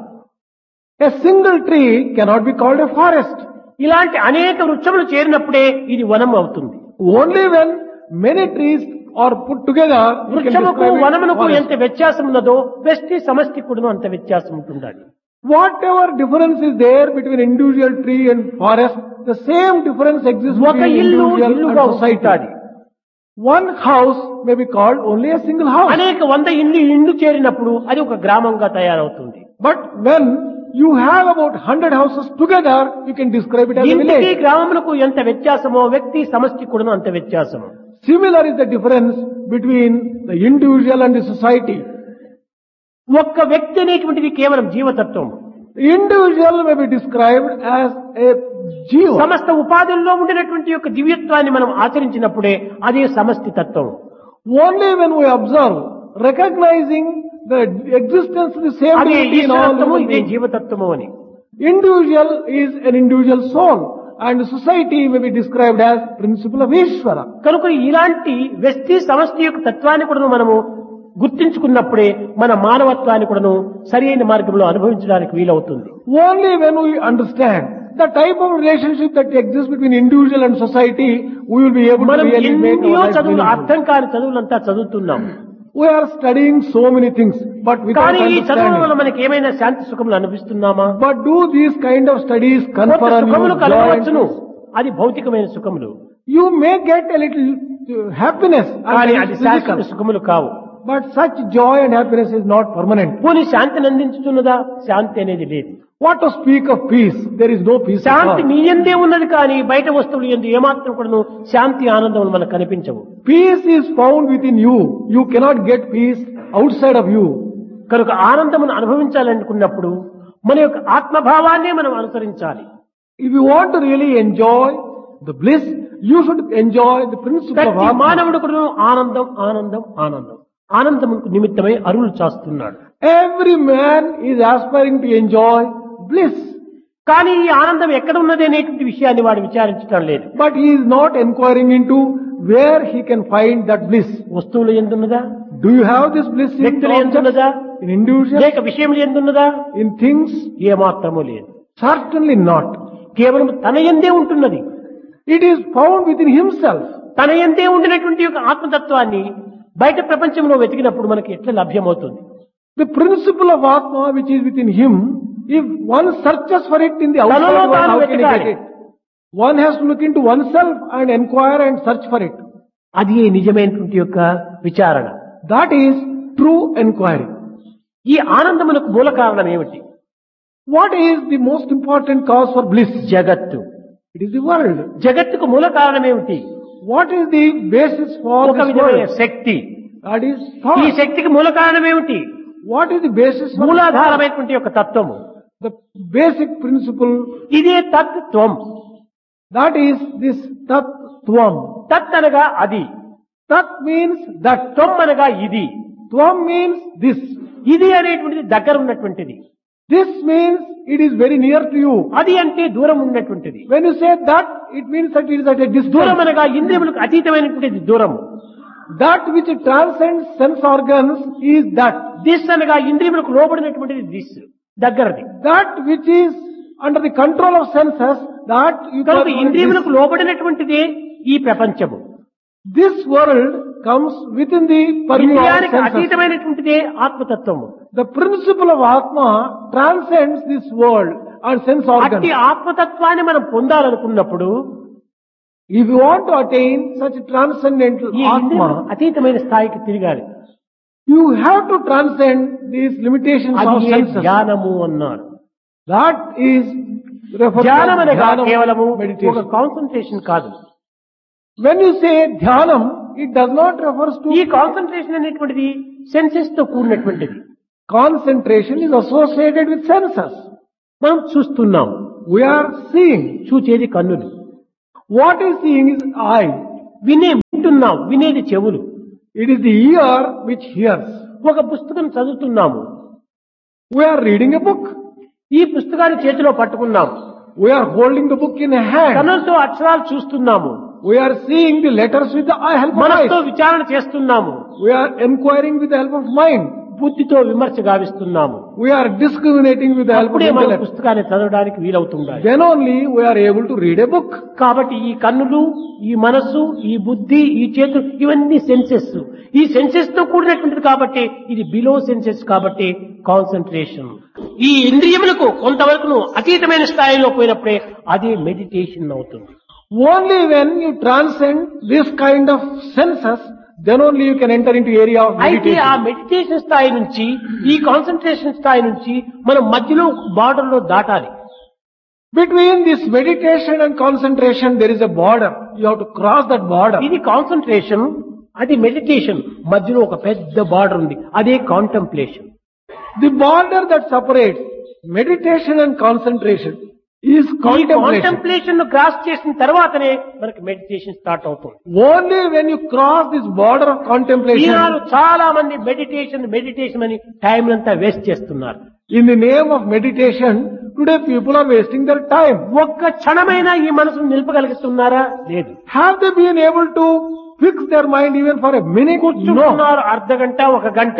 A single tree cannot be called a forest. ఇలాంటి అనేక వృక్షములు చేరినప్పుడే ఇది వనం అవుతుంది. Only when many trees are put together, you can వృక్షముకు describe it వనమునకు forest. ఎంత వ్యత్యాసం ఉన్నదో వ్యష్టి సమష్టి కూడా అంత వ్యత్యాసం ఉంటుండాలి. Whatever difference is there between individual tree and forest, the same difference exists ఒక between ఇల్లు individual ఇల్లుగా and society. ఉంటాది. One house may be called only a single house. అనేక వంద ఇల్లు ఇండ్లు చేరినప్పుడు అది ఒక గ్రామంగా తయారవుతుంది. But when you have about one hundred houses together, you can describe it as a ఇంటికి village. గ్రామములకు ఎంత వ్యత్యాసమో వ్యక్తి సమష్టి కూడా అంత వ్యత్యాసము. Similar is the difference between the individual and the society. ఒక్క వ్యక్తి అనేటువంటిది కేవలం జీవతత్వం. The individual may be described as a jiva. సమస్త ఉపాధుల్లో ఉండినటువంటి యొక్క దివ్యత్వాన్ని మనం ఆచరించినప్పుడే అదే సమష్టి తత్వం. Only when we observe, recognizing the existence of the same అదే divinity in all ఈశ్వరత్వము, human ఇదే beings. జీవతత్వము అని. Individual is an individual soul, and society may be described as principle of Ishvara. కనుక ఇలాంటి వ్యక్తి సమష్టి యొక్క తత్వాన్ని కూడా మనము గుర్తించుకున్నప్పుడే మన మానవత్వాన్ని కూడాను సరైన మార్గంలో అనుభవించడానికి వీలవుతుంది. Only when we understand the type of relationship that exists between individual and society, we will be able to మనం really make ఎన్నో our life చదువులు meaningful. అర్థం కాని చదువులంతా చదువుతున్నాం. We are studying so many things, but without కానీ ఈ చదువుల వల్ల understanding. మనకి ఏమైనా శాంతి సుఖములు అనిపిస్తున్నామా? But do these kind of studies కొంత confer on సుఖములు you joy and కలగవచ్చును, peace? అది భౌతికమైన సుఖములు. You may get a little uh, happiness, and కానీ that అది is శాశ్వత physical. సుఖములు కావు. But such joy and happiness is not permanent. పోనీ శాంతిని అందించుతున్నదా? శాంతి అనేది లేదు. What to speak of peace? There is no peace at Shanti all. నీ యందే ఉన్నది, కానీ బయట వస్తువులు యందు ఏమాత్రం కూడాను శాంతి ఆనందం మనకు కనిపించవు. Peace is found within you. You cannot get peace outside of you. కనుక ఆనందమును అనుభవించాలనుకున్నప్పుడు మన యొక్క ఆత్మభావాన్నే మనం అనుసరించాలి. If you want to really enjoy the bliss, you should enjoy the principle of ప్రతి Atma. మానవుడు కూడా ఆనందం ఆనందం ఆనందం ఆనందముకు నిమిత్తమై అరువులు చాస్తున్నాడు. Every man is aspiring to enjoy bliss. కానీ ఈ ఆనందం ఎక్కడ ఉన్నది అనేటువంటి విషయాన్ని వాడు విచారించడం లేదు. But he is not inquiring into where he can find that bliss. వస్తువులు ఎందున్నదా? Do you have this bliss in వ్యక్తులు objects, ఎందున్నదా? in individuals, లేక విషయములు ఎందున్నదా? in things? ఏమాత్రము లేదు. Certainly not. కేవలం తన యందే ఉంటున్నది. It is found within himself. తన యందే ఉండినటువంటి యొక్క ఆత్మతత్వాన్ని బయట ప్రపంచంలో వెతికినప్పుడు మనకి ఎట్లా లభ్యమవుతుంది? The principle of Atma which is within him, if one searches for it in the outside తనలో world, తాను how can he get వెతకాలి. it? One has to look into oneself and inquire and search for it. అది నిజమైనటువంటి యొక్క విచారణ. That is true inquiry. ఈ ఆనందమునకు మూల కారణం ఏమిటి? What is the most important cause for bliss? జగత్తు. It is the world. జగత్తుకు మూల కారణం ఏమిటి? What is the basis for ఒక this విధమైన world? శక్తి. That is ఈ thought. శక్తికి మూల కారణం ఏమిటి? What is the basis for thought? మూలాధారమైనటువంటి యొక్క తత్వము. The basic principle, ఇదే తత్వం. that is this Tattvam. తత్ అనగా అది, Tat means that. త్వం అనగా ఇది. Tvam means this. ఇది అనేటువంటిది దగ్గర ఉన్నటువంటిది. This means it is very near to you. అది అంటే దూరం ఉన్నటువంటిది. When you say that, it means that it is at a దూరం distance. అనగా ఇంద్రియములకు అతీతమైనటువంటిది దూరము. That which transcends sense organs is that. This అనగా ఇంద్రియములకు లోబడినటువంటిది this, దగ్గరది. That which is under the control of senses, that you కనుక call ఇంద్రియములకు this. లోబడినటువంటిదే ఈ ప్రపంచము. This world comes within the purview of ఇంద్రియానికి senses. అతీతమైనటువంటిదే ఆత్మతత్వము. The principle of Atma transcends this world and sense organs. అట్టి ఆత్మతత్వాన్ని మనం పొందాలనుకున్నప్పుడు If you want to attain such transcendental ఈ ఇంద్రియములకు Atma, అతీతమైన స్థాయికి తిరగాలి. you have to transcend these limitations అది of A senses. ధ్యానము అన్నారు. That is referred ధ్యానం to అనగా dhyana కేవలము ఒక meditation. కాన్సన్ట్రేషన్ కాదు. When you say dhyanam, it does not refer ఈ to కాన్సన్ట్రేషన్ అనేటువంటిది సెన్సెస్ తో కూడినటువంటిది. concentration is associated with senses. మనం చూస్తున్నాం, We are seeing. చూచేది కన్నులు. What is seeing is eye. వినే వింటున్నాం, వినేది చెవులు. It is the ear which hears. ఒక పుస్తకం చదువుతున్నాము, We are reading a book. ఈ పుస్తకాన్ని చేతిలో పట్టుకున్నాం, We are holding the book in a hand. కన్నులతో అక్షరాలు చూస్తున్నాము, We are seeing the letters with the eye help of మనసుతో eyes. విచారణ చేస్తున్నాము, We are inquiring with the help of mind. బుద్ధితో విమర్శ గావిస్తున్నాము. We are discriminating with the help of అప్పుడే మన intellect. పుస్తకాన్ని చదవడానికి వీలవుతుండాలి. Then only we are able to read a book. కాబట్టి ఈ కన్నులు, ఈ మనస్సు, ఈ బుద్ధి, ఈ చేతులు, ఇవన్నీ సెన్సెస్. ఈ సెన్సెస్ తో కూడినటువంటిది కాబట్టి ఇది బిలో సెన్సెస్ కాబట్టి కాన్సన్ట్రేషన్. ఈ ఇంద్రియములకు కొంతవరకు అతీతమైన స్థాయిలో పోయినప్పుడే అది మెడిటేషన్ అవుతుంది. Only when you transcend this kind of senses, then only you can enter into area of అయితే ఆ meditation. మెడిటేషన్ స్థాయి నుంచి ఈ కాన్సన్ట్రేషన్ స్థాయి నుంచి మనం మధ్యలో బార్డర్ లో దాటాలి. Between this meditation and concentration, there is a border. You have to cross that border. ఇది కాన్సన్ట్రేషన్, అది మెడిటేషన్, మధ్యలో ఒక పెద్ద బార్డర్ ఉంది, అదే contemplation. The border that separates meditation and concentration is ఈ contemplation. కాంటెంప్లేషన్ ను క్రాస్ చేసిన తర్వాతనే మనకి మెడిటేషన్ స్టార్ట్ అవుతుంది. Only when you cross this border of Eenadu contemplation, చాలా మంది మెడిటేషన్ మెడిటేషన్ అని టైం అంతా వేస్ట్ చేస్తున్నారు. in the name of meditation, today people are wasting their time. ఒక్క క్షణమైనా ఈ మనసును నిలపగలుగుతున్నారా? లేదు. Have they been able to fix their mind even for a minute? No. కూర్చుంటున్నారు అర్ధ గంట, ఒక గంట.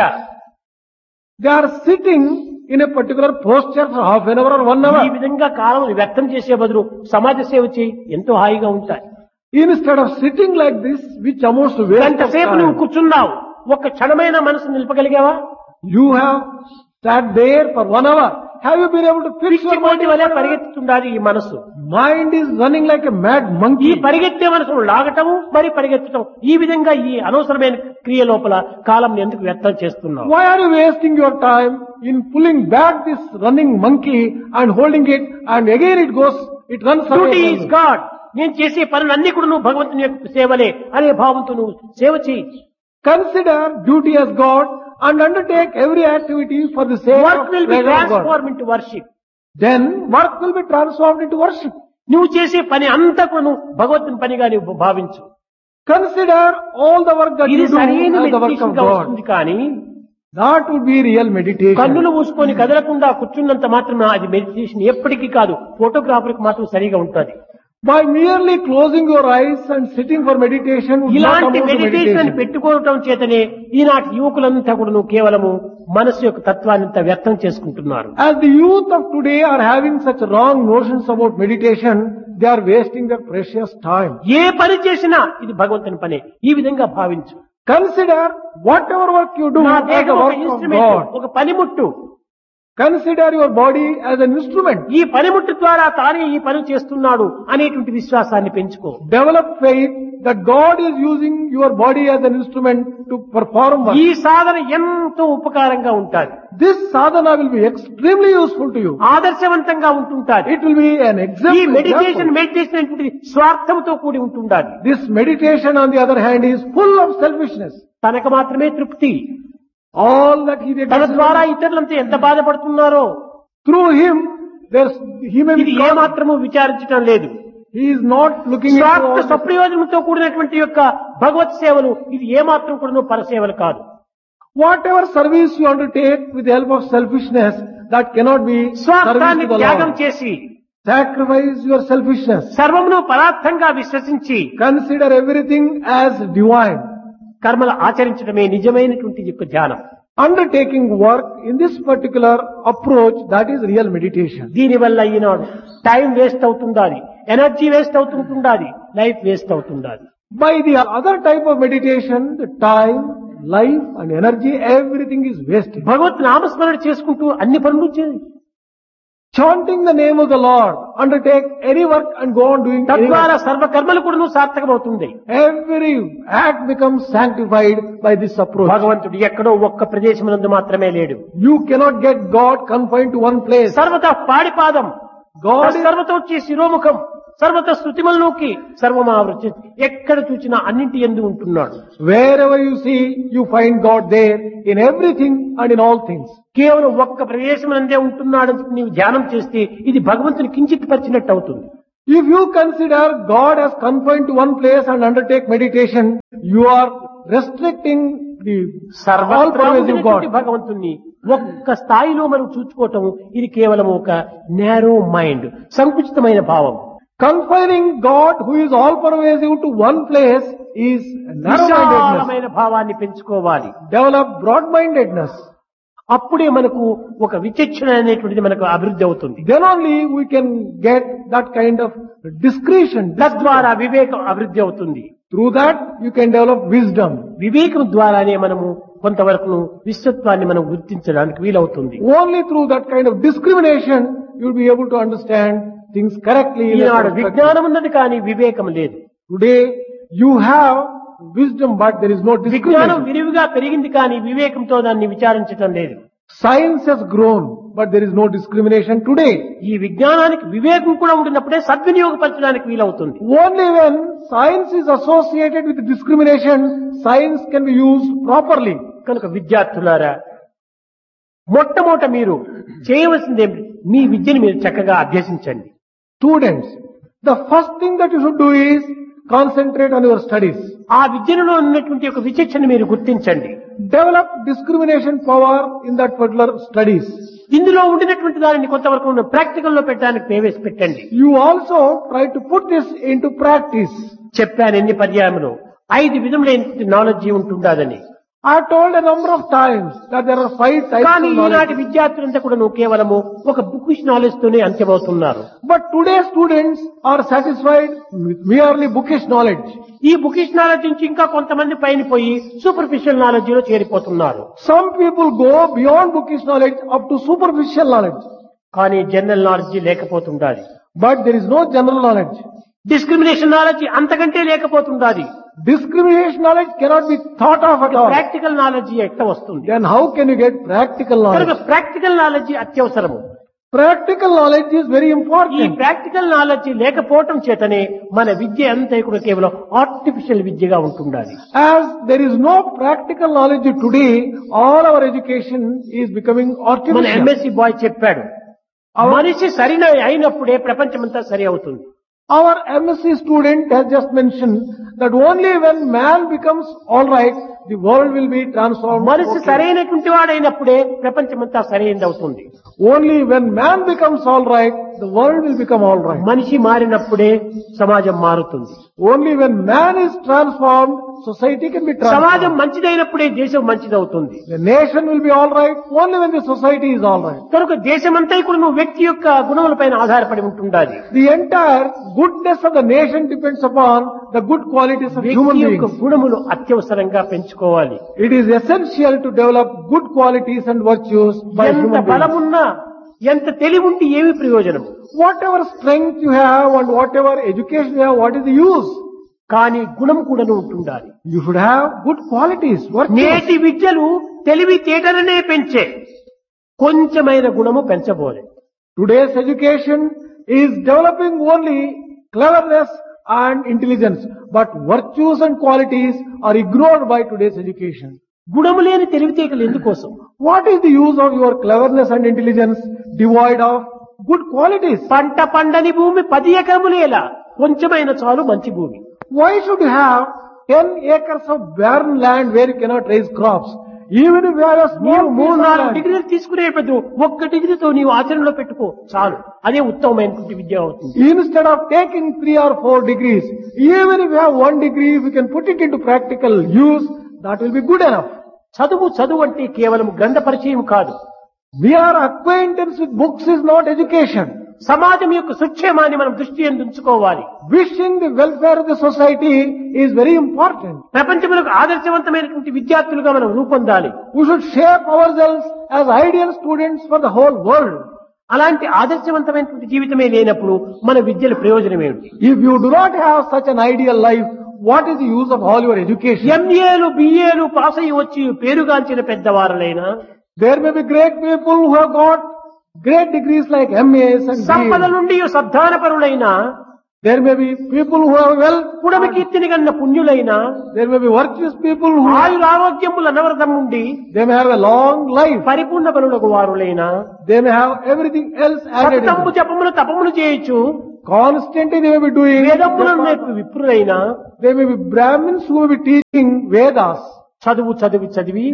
They are sitting in a particular posture for half an hour or one ఈ hour. విధంగా కాలం వ్యక్తం చేసే బదులు సమాజ సేవ చేయి, ఎంతో హాయిగా ఉంటాయి. Instead of sitting like this, which amounts to waste గంట of సేపు నువ్వు time. కూర్చున్నావు, ఒక్క క్షణమైన మనసు నిలపగలిగావా? You have sat there for one hour. Have you been able to fix your mind? పిచ్చిపోటీ వలె పరిగెత్తుతుండాలి ఈ మనసు. Mind is running like a mad ఈ monkey. పరిగెత్తే మనసును లాగటము, మరి పరిగెత్తడం, ఈ విధంగా ఈ అనవసరమైన క్రియ లోపల కాలం ఎందుకు వ్యర్థం చేస్తున్నావు? Why are you wasting your time in pulling back this running monkey and holding it, and again it goes, it runs duty away? Is God. నేను చేసే పనులన్నీ కూడా నువ్వు భగవంతుని యొక్క సేవలే అనే భావంతో నువ్వు సేవ చేయి. Consider duty as God and undertake every activity for the sake work of will be pleasure of God. Transform into worship. Then work will be transformed into worship. నువ్వు చేసే పని అంతా కూడా నువ్వు భగవంతుని పనిగా నువ్వు భావించు. Consider all the work that ఇది you do సరైన as the work meditation of గా God. వస్తుంది. కానీ That would be real meditation. కన్నులు మూసుకొని కదలకుండా కూర్చున్నంత మాత్రం అది మెడిటేషన్ ఎప్పటికీ కాదు. ఫోటోగ్రాఫర్ కి మాత్రం సరిగా ఉంటుంది. By merely closing your eyes and sitting for meditation would not ఇలాంటి amount to మెడిటేషన్ meditation. పెట్టుకోవటం చేతనే ఈనాటి యువకులంతా కూడా నువ్వు కేవలము మనసు యొక్క తత్వాన్ని అంతా వ్యక్తం చేసుకుంటున్నారు. As the youth of today are having such wrong notions about meditation, they are wasting their precious time. ఏ పని చేసినా ఇది భగవంతుని పనే, ఈ విధంగా భావించు. Consider whatever work you do నా as దేహం the ఒక work of ఇన్స్ట్రుమెంట్, God. ఒక పనిముట్టు. Consider your body as an instrument. ఈ పనిముట్టు ద్వారా తానే ఈ పని చేస్తున్నాడు అనేటువంటి విశ్వాసాన్ని పెంచుకో. Develop faith that God is using your body as an instrument to perform work. ఈ సాధన ఎంతో ఉపకారంగా ఉంటుంది, This sadhana will be extremely useful to you. ఆదర్శవంతంగా ఉంటుంటాది. It will be an ఈ example. Meditation example. మెడిటేషన్ అనేటువంటిది స్వార్థంతో కూడి ఉంటుండాలి. This meditation, on the other hand, is full of selfishness. తనకు మాత్రమే తృప్తి. All that he did తన ద్వారా ఇతరులంతా ఎంత బాధపడుతున్నారో through him, there's he may ఇది be ఏ మాత్రము విచారించడం లేదు. he is not looking into స్వార్థ all this. సప్రయోజనంతో కూడినటువంటి యొక్క భగవత్ సేవలు ఇది ఏ మాత్రం కూడా పరసేవలు కాదు. Whatever service you undertake with the help of selfishness, that cannot be service స్వార్థాన్ని to the త్యాగం Lord. చేసి Sacrifice your selfishness. సర్వమును పదార్థంగా విశ్వసించి Consider everything as divine. కర్మలు ఆచరించడమే నిజమైనటువంటి యొక్క ధ్యానం. Undertaking work in this particular approach, that is real meditation. దీనివల్ల ఈనాడు time waste అవుతుండాలి, energy waste అవుతుంటుండాలి, life waste అవుతుండాలి. By the other type of meditation, the time, life and energy, everything is wasted. భగవత్ నామస్మరణ చేసుకుంటూ అన్ని పనులు చేయి. Chanting the name of the Lord, undertake any work and go on doing any తద్వారా work. సర్వ కర్మలు కూడా సార్థకమవుతుంది. Every act becomes sanctified by this approach. భగవంతుడు ఎక్కడో ఒక్క ప్రదేశమునందు మాత్రమే లేడు. You cannot get God confined to one place. సర్వత పాడిపాదం, God is, సర్వతో వచ్చే శిరోముఖం, సర్వత శృతిమల్లోకి సర్వమావృత్తి, ఎక్కడ చూచినా అన్నింటి యందు ఉంటున్నాడు. Wherever you see, you find God there in everything and in all things. కేవలం ఒక్క ప్రదేశం అందే ఉంటున్నాడని నీవు ధ్యానం చేస్తే ఇది భగవంతుని కించిత్ పరిచినట్టు అవుతుంది. If you consider God as confined to one place and undertake meditation, you are restricting the all pervasive God. భగవంతుని ఒక్క స్థాయిలో మనం చూసుకోవటం ఇది కేవలం ఒక నేరో మైండ్, సంకుచితమైన భావం. Confining God who is all pervasive to one place is narrow-mindedness. విశాలమైన భావాన్ని పెంచుకోవాలి. Develop broad-mindedness. అప్పుడే మనకు ఒక విచక్షణ అనేటువంటిది మనకు అభివృద్ధి అవుతుంది. Then only we can get that kind of discretion. తద్వారా వివేకం అభివృద్ధి అవుతుంది. Through that you can develop wisdom. వివేకం ద్వారానే మనము కొంతవరకు విశ్వత్వాన్ని మనం గుర్తించడానికి వీలవుతుంది. Only through that kind of discrimination you will be able to understand things correctly. ఈనాడు విజ్ఞానం ఉన్నది కానీ వివేకం లేదు. Today you have wisdom but there is no విజ్ఞానం discrimination. విరివిగా పెరిగింది కానీ వివేకంతో దాన్ని విచారించటం లేదు. Science has grown but there is no discrimination today. ఈ విజ్ఞానానికి వివేకం కూడా ఉండినప్పుడే సద్వినియోగపరచడానికి వీలవుతుంది. Only when science is associated with discrimination, science can be used properly. కనుక విద్యార్థులారా, మొట్టమొదట మీరు చేయవలసింది మీ విద్యను మీరు చక్కగా అభ్యసించండి. Students, the first thing that you should do is concentrate on your studies. ఆ విద్యలో ఉన్నటువంటి ఒక విచక్షణ మీరు గుర్తించండి. Develop discrimination power in that particular studies. ఇందులో ఉండినటువంటి దానిని కొంతవరకు ప్రాక్టికల్ లో పెట్టడానికి ప్రవేశపెట్టండి. You also try to put this into practice. చెప్పాను ఎన్ని పర్యాయములు, ఐదు విధములైన నాలెడ్జి ఉంటుందని. I told a number of times that there are five types కానీ of ఈనాటి knowledge. విద్యార్థులంతా కూడా నువ్వు కేవలము ఒక బుకిష్ నాలెడ్జ్ తోనే అంత్యమవుతున్నారు. But today's students are satisfied with merely bookish knowledge. ఈ బుకిష్ నాలెడ్జ్ నుంచి ఇంకా కొంతమంది పైన పోయి సూపర్ఫిషియల్ నాలెడ్జ్ లో చేరిపోతున్నారు. Some people go beyond bookish knowledge up to superficial knowledge. కానీ general knowledge లేకపోతుండాలి. But there is no general knowledge. Discrimination knowledge అంతకంటే లేకపోతుండాలి. Discrimination knowledge cannot be thought of at all. Practical knowledge ఎట్లా వస్తుంది? Then how can you get practical కనుక knowledge? Practical knowledge అత్యవసరము. Practical knowledge is very ఈ important. Practical knowledge లేకపోవటం చేతనే మన విద్య అంతా కూడా కేవలం ఆర్టిఫిషియల్ విద్యగా ఉంటుండాలి. As there is no practical knowledge today, all our education is becoming మన artificial. ఎంఎస్సి బాయ్ చెప్పాడు, మనిషి సరైన అయినప్పుడే ప్రపంచమంతా సరి అవుతుంది. Our M S c student has just mentioned that only when man becomes alright, the world will be transformed. మనిషి Okay. సరైనటువంటి వాడైనప్పుడే ప్రపంచమంతా సరైనది అవుతుంది. Only when man becomes alright, the world will become alright. మనిషి మారినప్పుడే సమాజం మారుతుంది. Only when man is transformed, society can be సమాజం transformed. మంచిదైనప్పుడే దేశం మంచిదవుతుంది. The nation will be alright only when the society is alright. కనుక దేశమంతా కూడా నువ్వు వ్యక్తి యొక్క గుణములపైన ఆధారపడి ఉంటుండాలి. The entire goodness of the nation depends upon the good qualities of human వ్యక్తి యొక్క beings. గుణములు అత్యవసరంగా పెంచుకోవాలి. It is essential to develop good qualities and virtues by ఎంత human beings. బలమున్నా, ఎంత తెలివి ఉంటే ఏమి ప్రయోజనం? Whatever strength you have and whatever education you have, what is the use? కానీ గుణం కూడా ఉంటుండాలి. You should have good qualities, virtues. నేటి విద్యలు తెలివి తేటలనే పెంచే, కొంచెమైన గుణము పెంచబోలే. Today's education is developing only cleverness and intelligence, but virtues and qualities are ignored by today's education. గుణము లేని తెలివితేటలు ఎందుకోసం? What is the use of your cleverness and intelligence devoid of good qualities? పంట పండని భూమి పది ఎకరములేలా, కొంచెమైన చాలు మంచి భూమి. Why should you have ten acres of barren land where you cannot raise crops? Even if you have a small నీవు మూడు piece of నాలుగు land, డిగ్రీలు తీసుకునే బదులు ఒక్క డిగ్రీతో నీవు ఆచరణలో పెట్టుకో చాలు, అదే ఉత్తమమైనటువంటి విద్య అవుతుంది. instead of taking three or four degrees, even if you have one degree, if you can put it into practical use, that will be good enough. చదువు చదువు అంటే కేవలం గ్రంథ పరిచయం కాదు. Mere acquaintance with books is not education. సమాజం యొక్క సుక్షేమాన్ని మనం దృష్టి ఉంచుకోవాలి. Wishing the welfare of the society is very important. ప్రపంచములకు ఆదర్శవంతమైనటువంటి విద్యార్థులుగా మనం రూపొందాలి. We should shape ourselves as ideal students for the whole world. అలాంటి ఆదర్శవంతమైనటువంటి జీవితమే లేనప్పుడు మన విద్యల ప్రయోజనం ఏమిటి? If you do not have such an ideal life, what is the use of all your education? ఎంఏలు బిఏలు pass అయ్యి వచ్చి పేరుగాంచిన పెద్దవారులైనా, There may be great people who have got great degrees like M As and సంపద B As. నుండి సద్ధానపరులైనా There may be people who are well, పుడమి కీర్తిని కన్న పుణ్యులైన there may be virtuous people who ఆయుర ఆరోగ్యముల అనవరతం ఉండి they may have a long life, పరిపూర్ణ బలులకు వారులైన they may have everything else added. సతతము into it. జపములు తపములు చేయొచ్చు Constantly they may be doing, వేదములను నేర్పు విప్రులైన they may be Brahmins who may be teaching Vedas, చదువు చదివి చదివి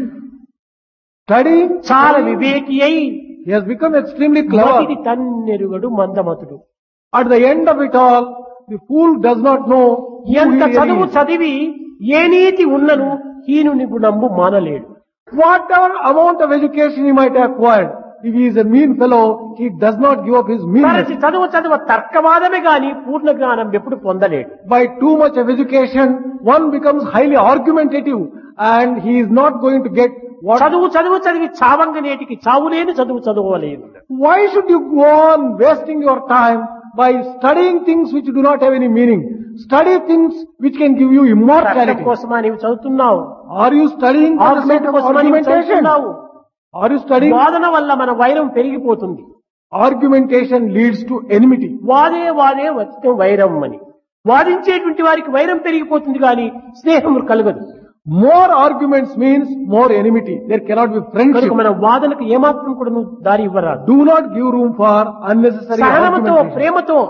studying, చాలా వివేకి అయి he has become extremely మతిని clever. తన్నెరుగడు మందమతుడు. At the end of it all, the fool does not know who he ఎంత really చదువు is. చదివి ఏ నీతి ఉన్నను హీనుని గుణంబు మానలేడు. Whatever amount of education he might have acquired, if he is a mean fellow, he does not give up his meanness. తరచి చదువు చదువు తర్కవాదమే గాని పూర్ణ జ్ఞానం ఎప్పుడు పొందలేడు. By too much of education, one becomes highly argumentative and he is not going to get what... చదువు చదువు చదివి చావంగ నేటికి చావులేని చదువు చదవలేదు. Why should you go on wasting your time by studying things which do not have any meaning? Study things which can give you తర్కం immortality. కోసమా నీవు చదువుతున్నావు? Are you studying for the sake argument of కోసమా నీవు argumentation? చదువుతున్నావు? Are you studying? వాదన వల్ల మన వైరం పెరిగిపోతుంది. Argumentation leads to enmity. వాదే వాదే వచ్చిన వైరం అని వాదించేటువంటి వారికి వైరం పెరిగిపోతుంది కానీ స్నేహం కలగదు. More arguments means more enmity. There cannot be friendship. కనుక మన వాదనకు ఏమాత్రం కూడా నువ్వు దారి ఇవ్వరాదు. Do not give room for unnecessary సహనముతో argumentation. ప్రేమతో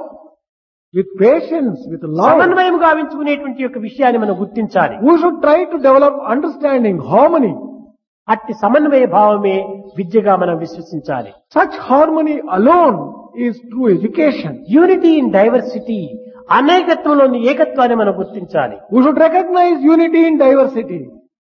With patience, with love, సమన్వయం గావించుకునేటువంటి యొక్క విషయాన్ని మనం గుర్తించాలి. we should try to develop understanding, harmony. అట్టి సమన్వయ భావమే విద్యగా మనం విశ్వసించాలి. Such harmony alone is true education. Unity in diversity, అనేకత్వంలోని ఏకత్వాన్ని మనం గుర్తించాలి. We should recognize unity in diversity.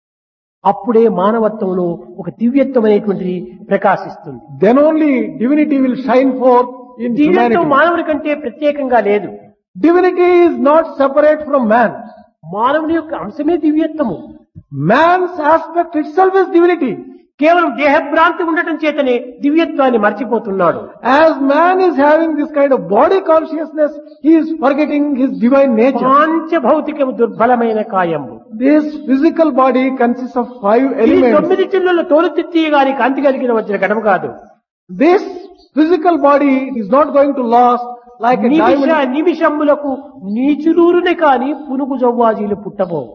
అప్పుడే మానవత్వంలో ఒక దివ్యత్వం అనేటువంటిది ప్రకాశిస్తుంది. Then only divinity will shine forth in దివ్యత్వం humanity. మానవుడి కంటే ప్రత్యేకంగా లేదు. Divinity is not separate from man. మానవుని యొక్క అంశమే దివ్యత్వము. Man's aspect itself is divinity. కేవలం దేహభ్రాంతి ఉండటం చేతనే దివ్యత్వాన్ని మర్చిపోతున్నాడు. As man is having this kind of body consciousness, he is forgetting his divine nature. పాంచభౌతికము దుర్బలమైన కాయము. This physical body consists of five ఇది elements. తొమ్మిది చిల్లుల తోలుతిత్తి గారి కాంతి కలిగిన వచ్చిన ఘటము కాదు. This physical body is not going to last like a Nimisha diamond. నిమిషములకు నీచులూరునే కాని పునుగు జవ్వాజీలు పుట్టబోవు.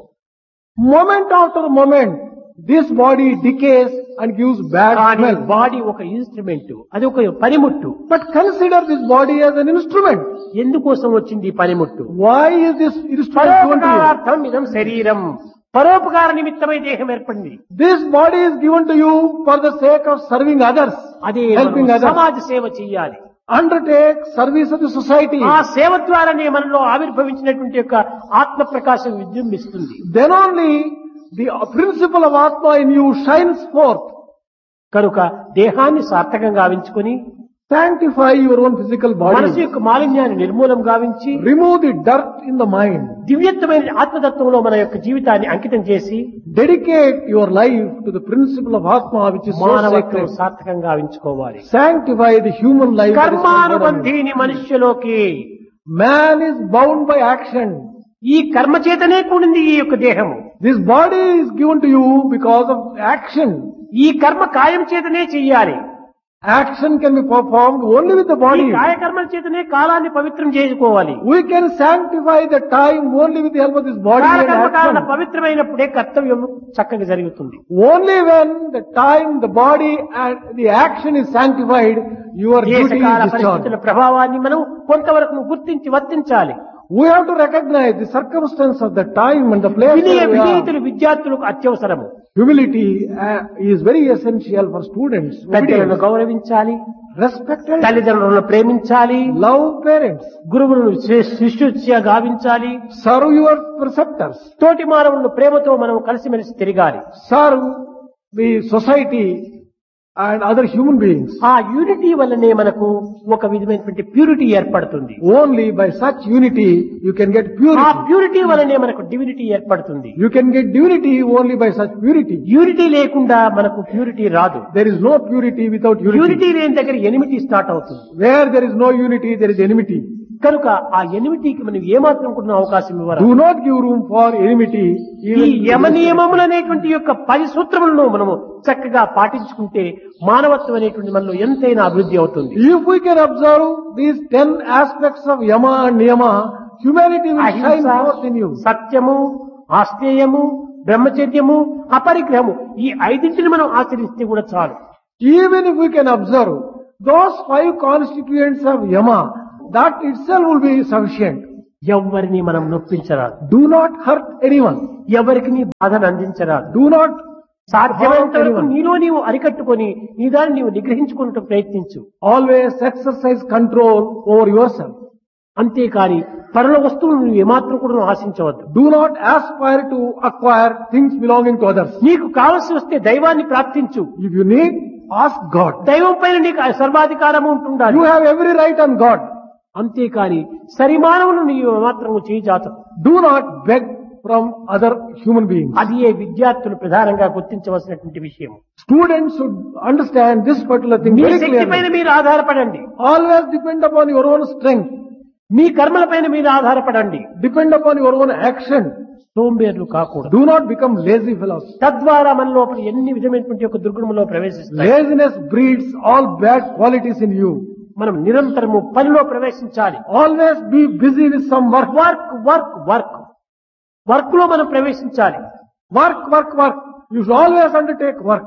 Moment after moment, this body decays and gives bad కానీ smell. Body ఒక ఇన్స్ట్రుమెంట్, అది ఒక పనిముట్టు. But consider this body as an instrument. ఎందుకోసం వచ్చింది ఈ పనిముట్టు? Why is this instrument given to you? పరోపకారార్థం ఇదం శరీరం, పరోపకార నిమిత్తమై దేహం ఏర్పడింది. This body is given to you for the sake of serving others, అదే helping మనం others. సమాజ సేవ చెయ్యాలి. Undertake service of the society. ఆ సేవ ద్వారానే మనలో ఆవిర్భవించినటువంటి యొక్క ఆత్మ ప్రకాశం విజృంభిస్తుంది. Then only the principle of Atma in you shines forth. కనుక దేహాన్ని సార్థకంగా గావించుకొని Sanctify your own physical మనసు body. యొక్క మాలిన్యాన్ని నిర్మూలం గావించి Remove the dirt in the mind. దివ్యత్వమైన ఆత్మతత్వంలో మన యొక్క జీవితాన్ని అంకితం చేసి Dedicate your life to the principle of Atma, which is so మానవత్వం sacred. సార్థకంగా గావించుకోవాలి. Sanctify the human life. that is conferred on you. కర్మానుబంధీని మనుష్యలోకి, Man is bound by action. ఈ కర్మ చేతనే కూడింది ఈ యొక్క దేహము. This body is given to you because of action. ఈ కర్మ కాయం చేతనే చెయ్యాలి. Action can be performed only with the ఈ body. కాయకర్మల చేతనే కాలాన్ని పవిత్రం చేసుకోవాలి. We can sanctify the time only with the help of this body and కాలకర్మ కారణ action. పవిత్రమైనప్పుడే కర్తవ్యం చక్కగా జరుగుతుంది. Only when the time, the body and the action is sanctified, your duty దేశకాల is discharged. పరిస్థితుల ప్రభావాన్ని మనం కొంతవరకు గుర్తించి వర్తించాలి. We have to recognize the circumstance of the time and the place వినయ where we are. వినీతులు విద్యార్థులకు అత్యవసరము. Humility uh, is very essential for students. పెద్దలను Obedience. గౌరవించాలి, Respect and తల్లిదండ్రులను ప్రేమించాలి, love parents. గురువులను శిష్యుత్య గావించాలి, Serve your preceptors. తోటి మానవులను ప్రేమతో మనం కలిసిమెలిసి తిరగాలి. Serve the society and other human beings. ఆ యూనిటీ వల్లనే మనకు ఒక విధమైనటువంటి ప్యూరిటీ ఏర్పడుతుంది. Only by such unity you can get ఆ purity. ప్యూరిటీ వల్లనే మనకు డివినిటీ ఏర్పడుతుంది. You can get divinity only by such purity. Unity లేకుండా మనకు ప్యూరిటీ రాదు. There is no purity without unity. Unity లేని దగ్గర ఎనిమిటీ స్టార్ట్ అవుతుంది. Where there is no unity, there is enmity. కనుక ఆ ఎనిమిటీకి మనం ఏమాత్రం కూడా అవకాశం ఇవ్వరు. Do not give room for enmity. ఈ Even యమ నియమములు అనేటువంటి యొక్క పది సూత్రములను మనము చక్కగా పాటించుకుంటే మానవత్వం అనేటువంటి మనలో ఎంతైనా అభివృద్ధి అవుతుంది. If we can observe these ten aspects of Yama and Niyama, humanity will shine అహింస, forth in you. సత్యము, ఆస్తేయము, బ్రహ్మచర్యము, అపరిగ్రహము, ఈ ఐదింటిని మనం ఆచరిస్తే కూడా చాలు. Even if we can observe those five constituents of Yama, that itself will be sufficient. ఎవ్వరిని మనం నొప్పించరాదు, Do not hurt anyone. ఎవరికి నీ బాధను అందించరాదు. Do not సాధ్యమైనంత వరకు anyone. నీలో నీవు అరికట్టుకొని నీ దాన్ని నీవు నిగ్రహించుకున్నట్టు ప్రయత్నించు. Always exercise control over yourself. అంతేకాని పరుల వస్తువులను నువ్వు ఏమాత్రం కూడా నువ్వు ఆశించవద్దు. Do not aspire to acquire things belonging to others. నీకు కావలసి వస్తే దైవాన్ని ప్రార్థించు. If you need, ask God. దైవం పైన నీకు సర్వాధికారము ఉంటుండాలి. You have every right on God. అంతేకాని సరిమానవులు నీవు మాత్రము చేయజాతకు. Do not beg from other human beings. అది ఏ విద్యార్థులు ప్రధానంగా గుర్తించవలసినటువంటి విషయం. Students should understand this particular thing me very శక్తి పైన clearly. మీరు ఆధారపడండి. Always depend upon your own strength. మీ కర్మల పైన మీరు ఆధారపడండి. Depend upon your own action. సోంబేర్లు కాకూడదు. Do not become lazy fellows. తద్వారా మన లోపల ఎన్ని విధమైనటువంటి యొక్క దుర్గుణములో ప్రవేశిస్తాయి. Laziness breeds all bad qualities in you. మనం నిరంతరము పనిలో ప్రవేశించాలి. Always be busy with some work. Work work work work లో మనం ప్రవేశించాలి. Work, work, work. You should always undertake work.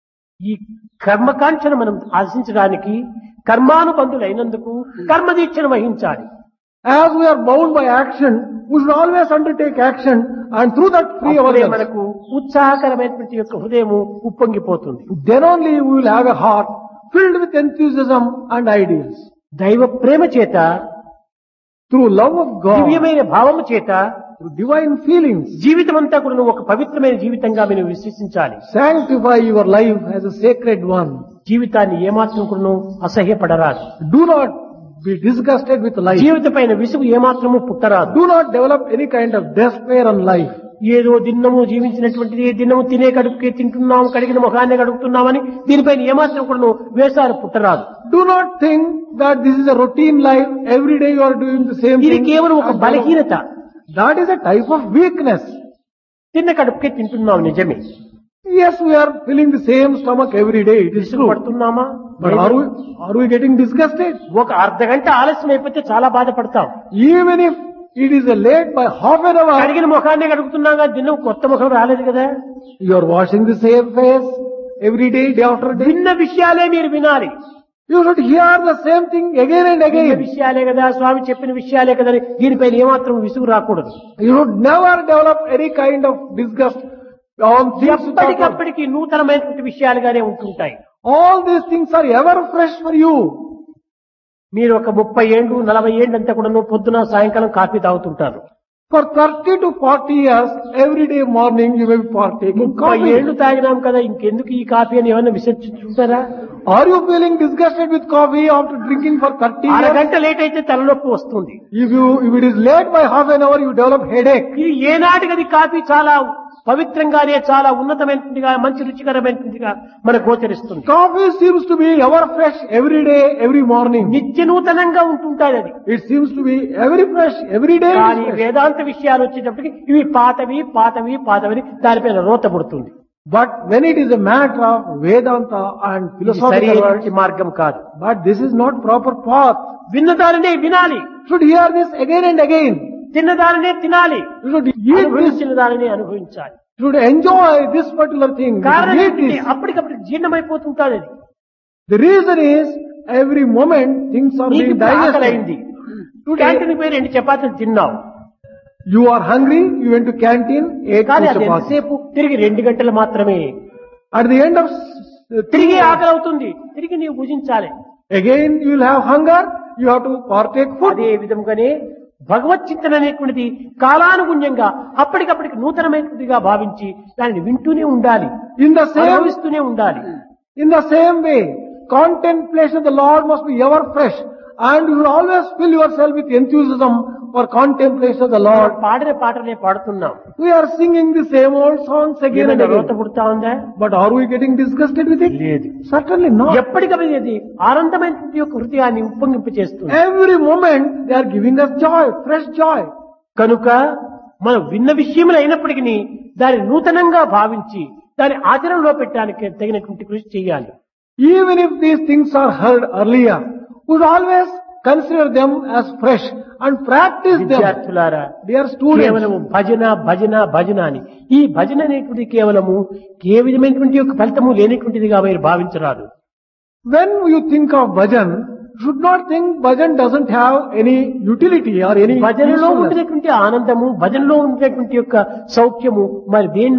ఈ కర్మకాంక్షను మనం ఆశించడానికి కర్మానుబంధులైనందుకు కర్మదీక్షను వహించాలి. As we are bound by action, we should always undertake action and through that free అప్పుడే ourselves. మనకు ఉత్సాహకరమైనటువంటి యొక్క హృదయము ఉప్పొంగిపోతుంది. Then only we will have a heart filled with enthusiasm and ideals. దైవ ప్రేమ చేత, Through love of God, దివ్యమైన భావము చేత through divine feelings, జీవితం అంతా కూడా నువ్వు ఒక పవిత్రమైన జీవితంగా మీరు విశ్వసించాలి. sanctify your life as a sacred one. జీవితాన్ని ఏమాత్రం కూడా నువ్వు అసహ్యపడరాదు. Do not be disgusted with life. జీవిత పైన విసుగు ఏమాత్రము పుట్టరాదు. Do not develop any kind of despair on life. ఏదో దిన్నము జీవించినటువంటిది, దిన్నము తినే కడుపుకే తింటున్నాము, కడిగిన ముఖాన్ని కడుగుతున్నామని దీనిపైన ఏమాత్రం కూడా నువ్వు వేసారు పుట్టరాదు. Do not think that this is a routine life. Every day you are doing the same ఇది thing. కేవలం ఒక బలహీనత. That is a type of weakness. తిన్న కడుపుకే తింటున్నాం నిజమే. Yes, we are filling the same stomach every day. It is విసుగు true. పడుతున్నామా? But are we, are we getting disgusted? ఒక అర్ధ గంట ఆలస్యం అయిపోతే చాలా బాధపడతాం. Even if it is a late by half an hour, కడిగిన ముఖాన్ని కడుగుతున్నాం కదా, దినం కొత్త ముఖం రాలేదు కదా. you are washing the same face every day, day after day. విన్న విషయాలే మీరు వినాలి. You should hear the same thing again and విన్న again. విషయాలే కదా, స్వామి చెప్పిన విషయాలే కదా అని దీనిపైన ఏమాత్రం విసుగు రాకూడదు. You should never develop any kind of disgust on things. which are- ఎప్పటికప్పటికి నూతనమైనటువంటి విషయాలుగానే ఉంటుంటాయి. All these things are ever fresh for you. మీరు ఒక ముప్పై ఏళ్ళు నలభై ఏళ్ళు అంతా కూడా పొద్దున సాయంకాలం coffee తాగుతుంటారు. For thirty to forty years, every day morning you will partake in ముప్పై coffee. ఏళ్ళు తాగినాం కదా ఇంకెందుకు ఈ కాఫీ అని ఏమైనా విసర్జించుంటారా? Are you feeling disgusted with coffee after drinking for thirty years? అరగంట లేట్ అయితే తలనొప్పి వస్తుంది. If you, if it is late by half an hour, you develop headache. ఇది ఏనాటికది కాఫీ చాలా పవిత్రంగానే చాలా ఉన్నతమైనదిగా మంచి రుచికరమైనదిగా మనకు గోచరిస్తుంది. Coffee seems to be ever fresh every day, every morning. నిత్య నూతనంగా ఉంటుంటాయి అది. It seems to be every fresh every day. it is కానీ fresh. వేదాంత విషయాలు వచ్చేటప్పటికి ఇవి పాతవి పాతవి పాతవి దానిపైన రోత పుడుతుంది. But when it is a matter of Vedanta and ఇది philosophical సరైనటువంటి words, మార్గం కాదు. but this is not proper path. విన్నదానినే వినాలి, Should hear this again and again. తిన్నదానినే తినాలి, You should eat this. అనుభవించిన దానినే అనుభవించాలి. Should enjoy this particular thing. You should కారణం eat ఏంటంటే this. అప్పటికప్పుడు జీర్ణమైపోతుంటాది అది. The reason is every moment things are నీకు being ఆకలి digested. అయింది, క్యాంటీన్ పోయి రెండు చపాతీలు తిన్నావు, You are hungry, you went to canteen, ate కానీ two అది chapatis. ఎంతసేపు తిరిగి రెండు గంటలు మాత్రమే. At the end of s- తిరిగి two, ఆకలి అవుతుంది, తిరిగి నీవు భుజించాలి. again you will have hunger, you have to partake food. అదే విధంగానే భగవత్ చింతన అనేటువంటిది కాలానుగుణ్యంగా అప్పటికప్పటికి నూతనమైనదిగా భావించి దానిని వింటూనే ఉండాలి, In the same, అనుభవిస్తూనే ఉండాలి. in the same way, contemplation of the Lord must be ever fresh, and you should always fill yourself with enthusiasm for contemplation of the Lord. పాడిన పాటలే పాడుతున్నాం, We are singing the same old songs again and ఏమైనా రోత again. పుడతా ఉందా? But are we getting disgusted with it? లేదు. Certainly not. ఎప్పటికప్పుడు ఇది ఆనందమైనటువంటి యొక్క హృదయాన్ని ఉప్పొంగింపు చేస్తుంది. Every moment they are giving us joy, fresh joy. కనుక మనం విన్న విషయములు అయినప్పటికీ దాన్ని నూతనంగా భావించి దాని ఆచరణలో పెట్టడానికి తగినటువంటి కృషి చేయాలి. Even if these things are heard earlier, we should always consider them as fresh and practice them. విద్యార్థులారా, Dear students, కేవలము భజన భజన భజన అని ఈ భజన అనేటువంటి కేవలము ఏ విధమైనటువంటి యొక్క ఫలితము లేనటువంటిదిగా మీరు భావించరాదు. when you think of bhajan, you should not think bhajan doesn't have any utility or any భజనలో usefulness. ఉండేటువంటి ఆనందము, భజనలో ఉండేటువంటి యొక్క సౌఖ్యము మరి దేని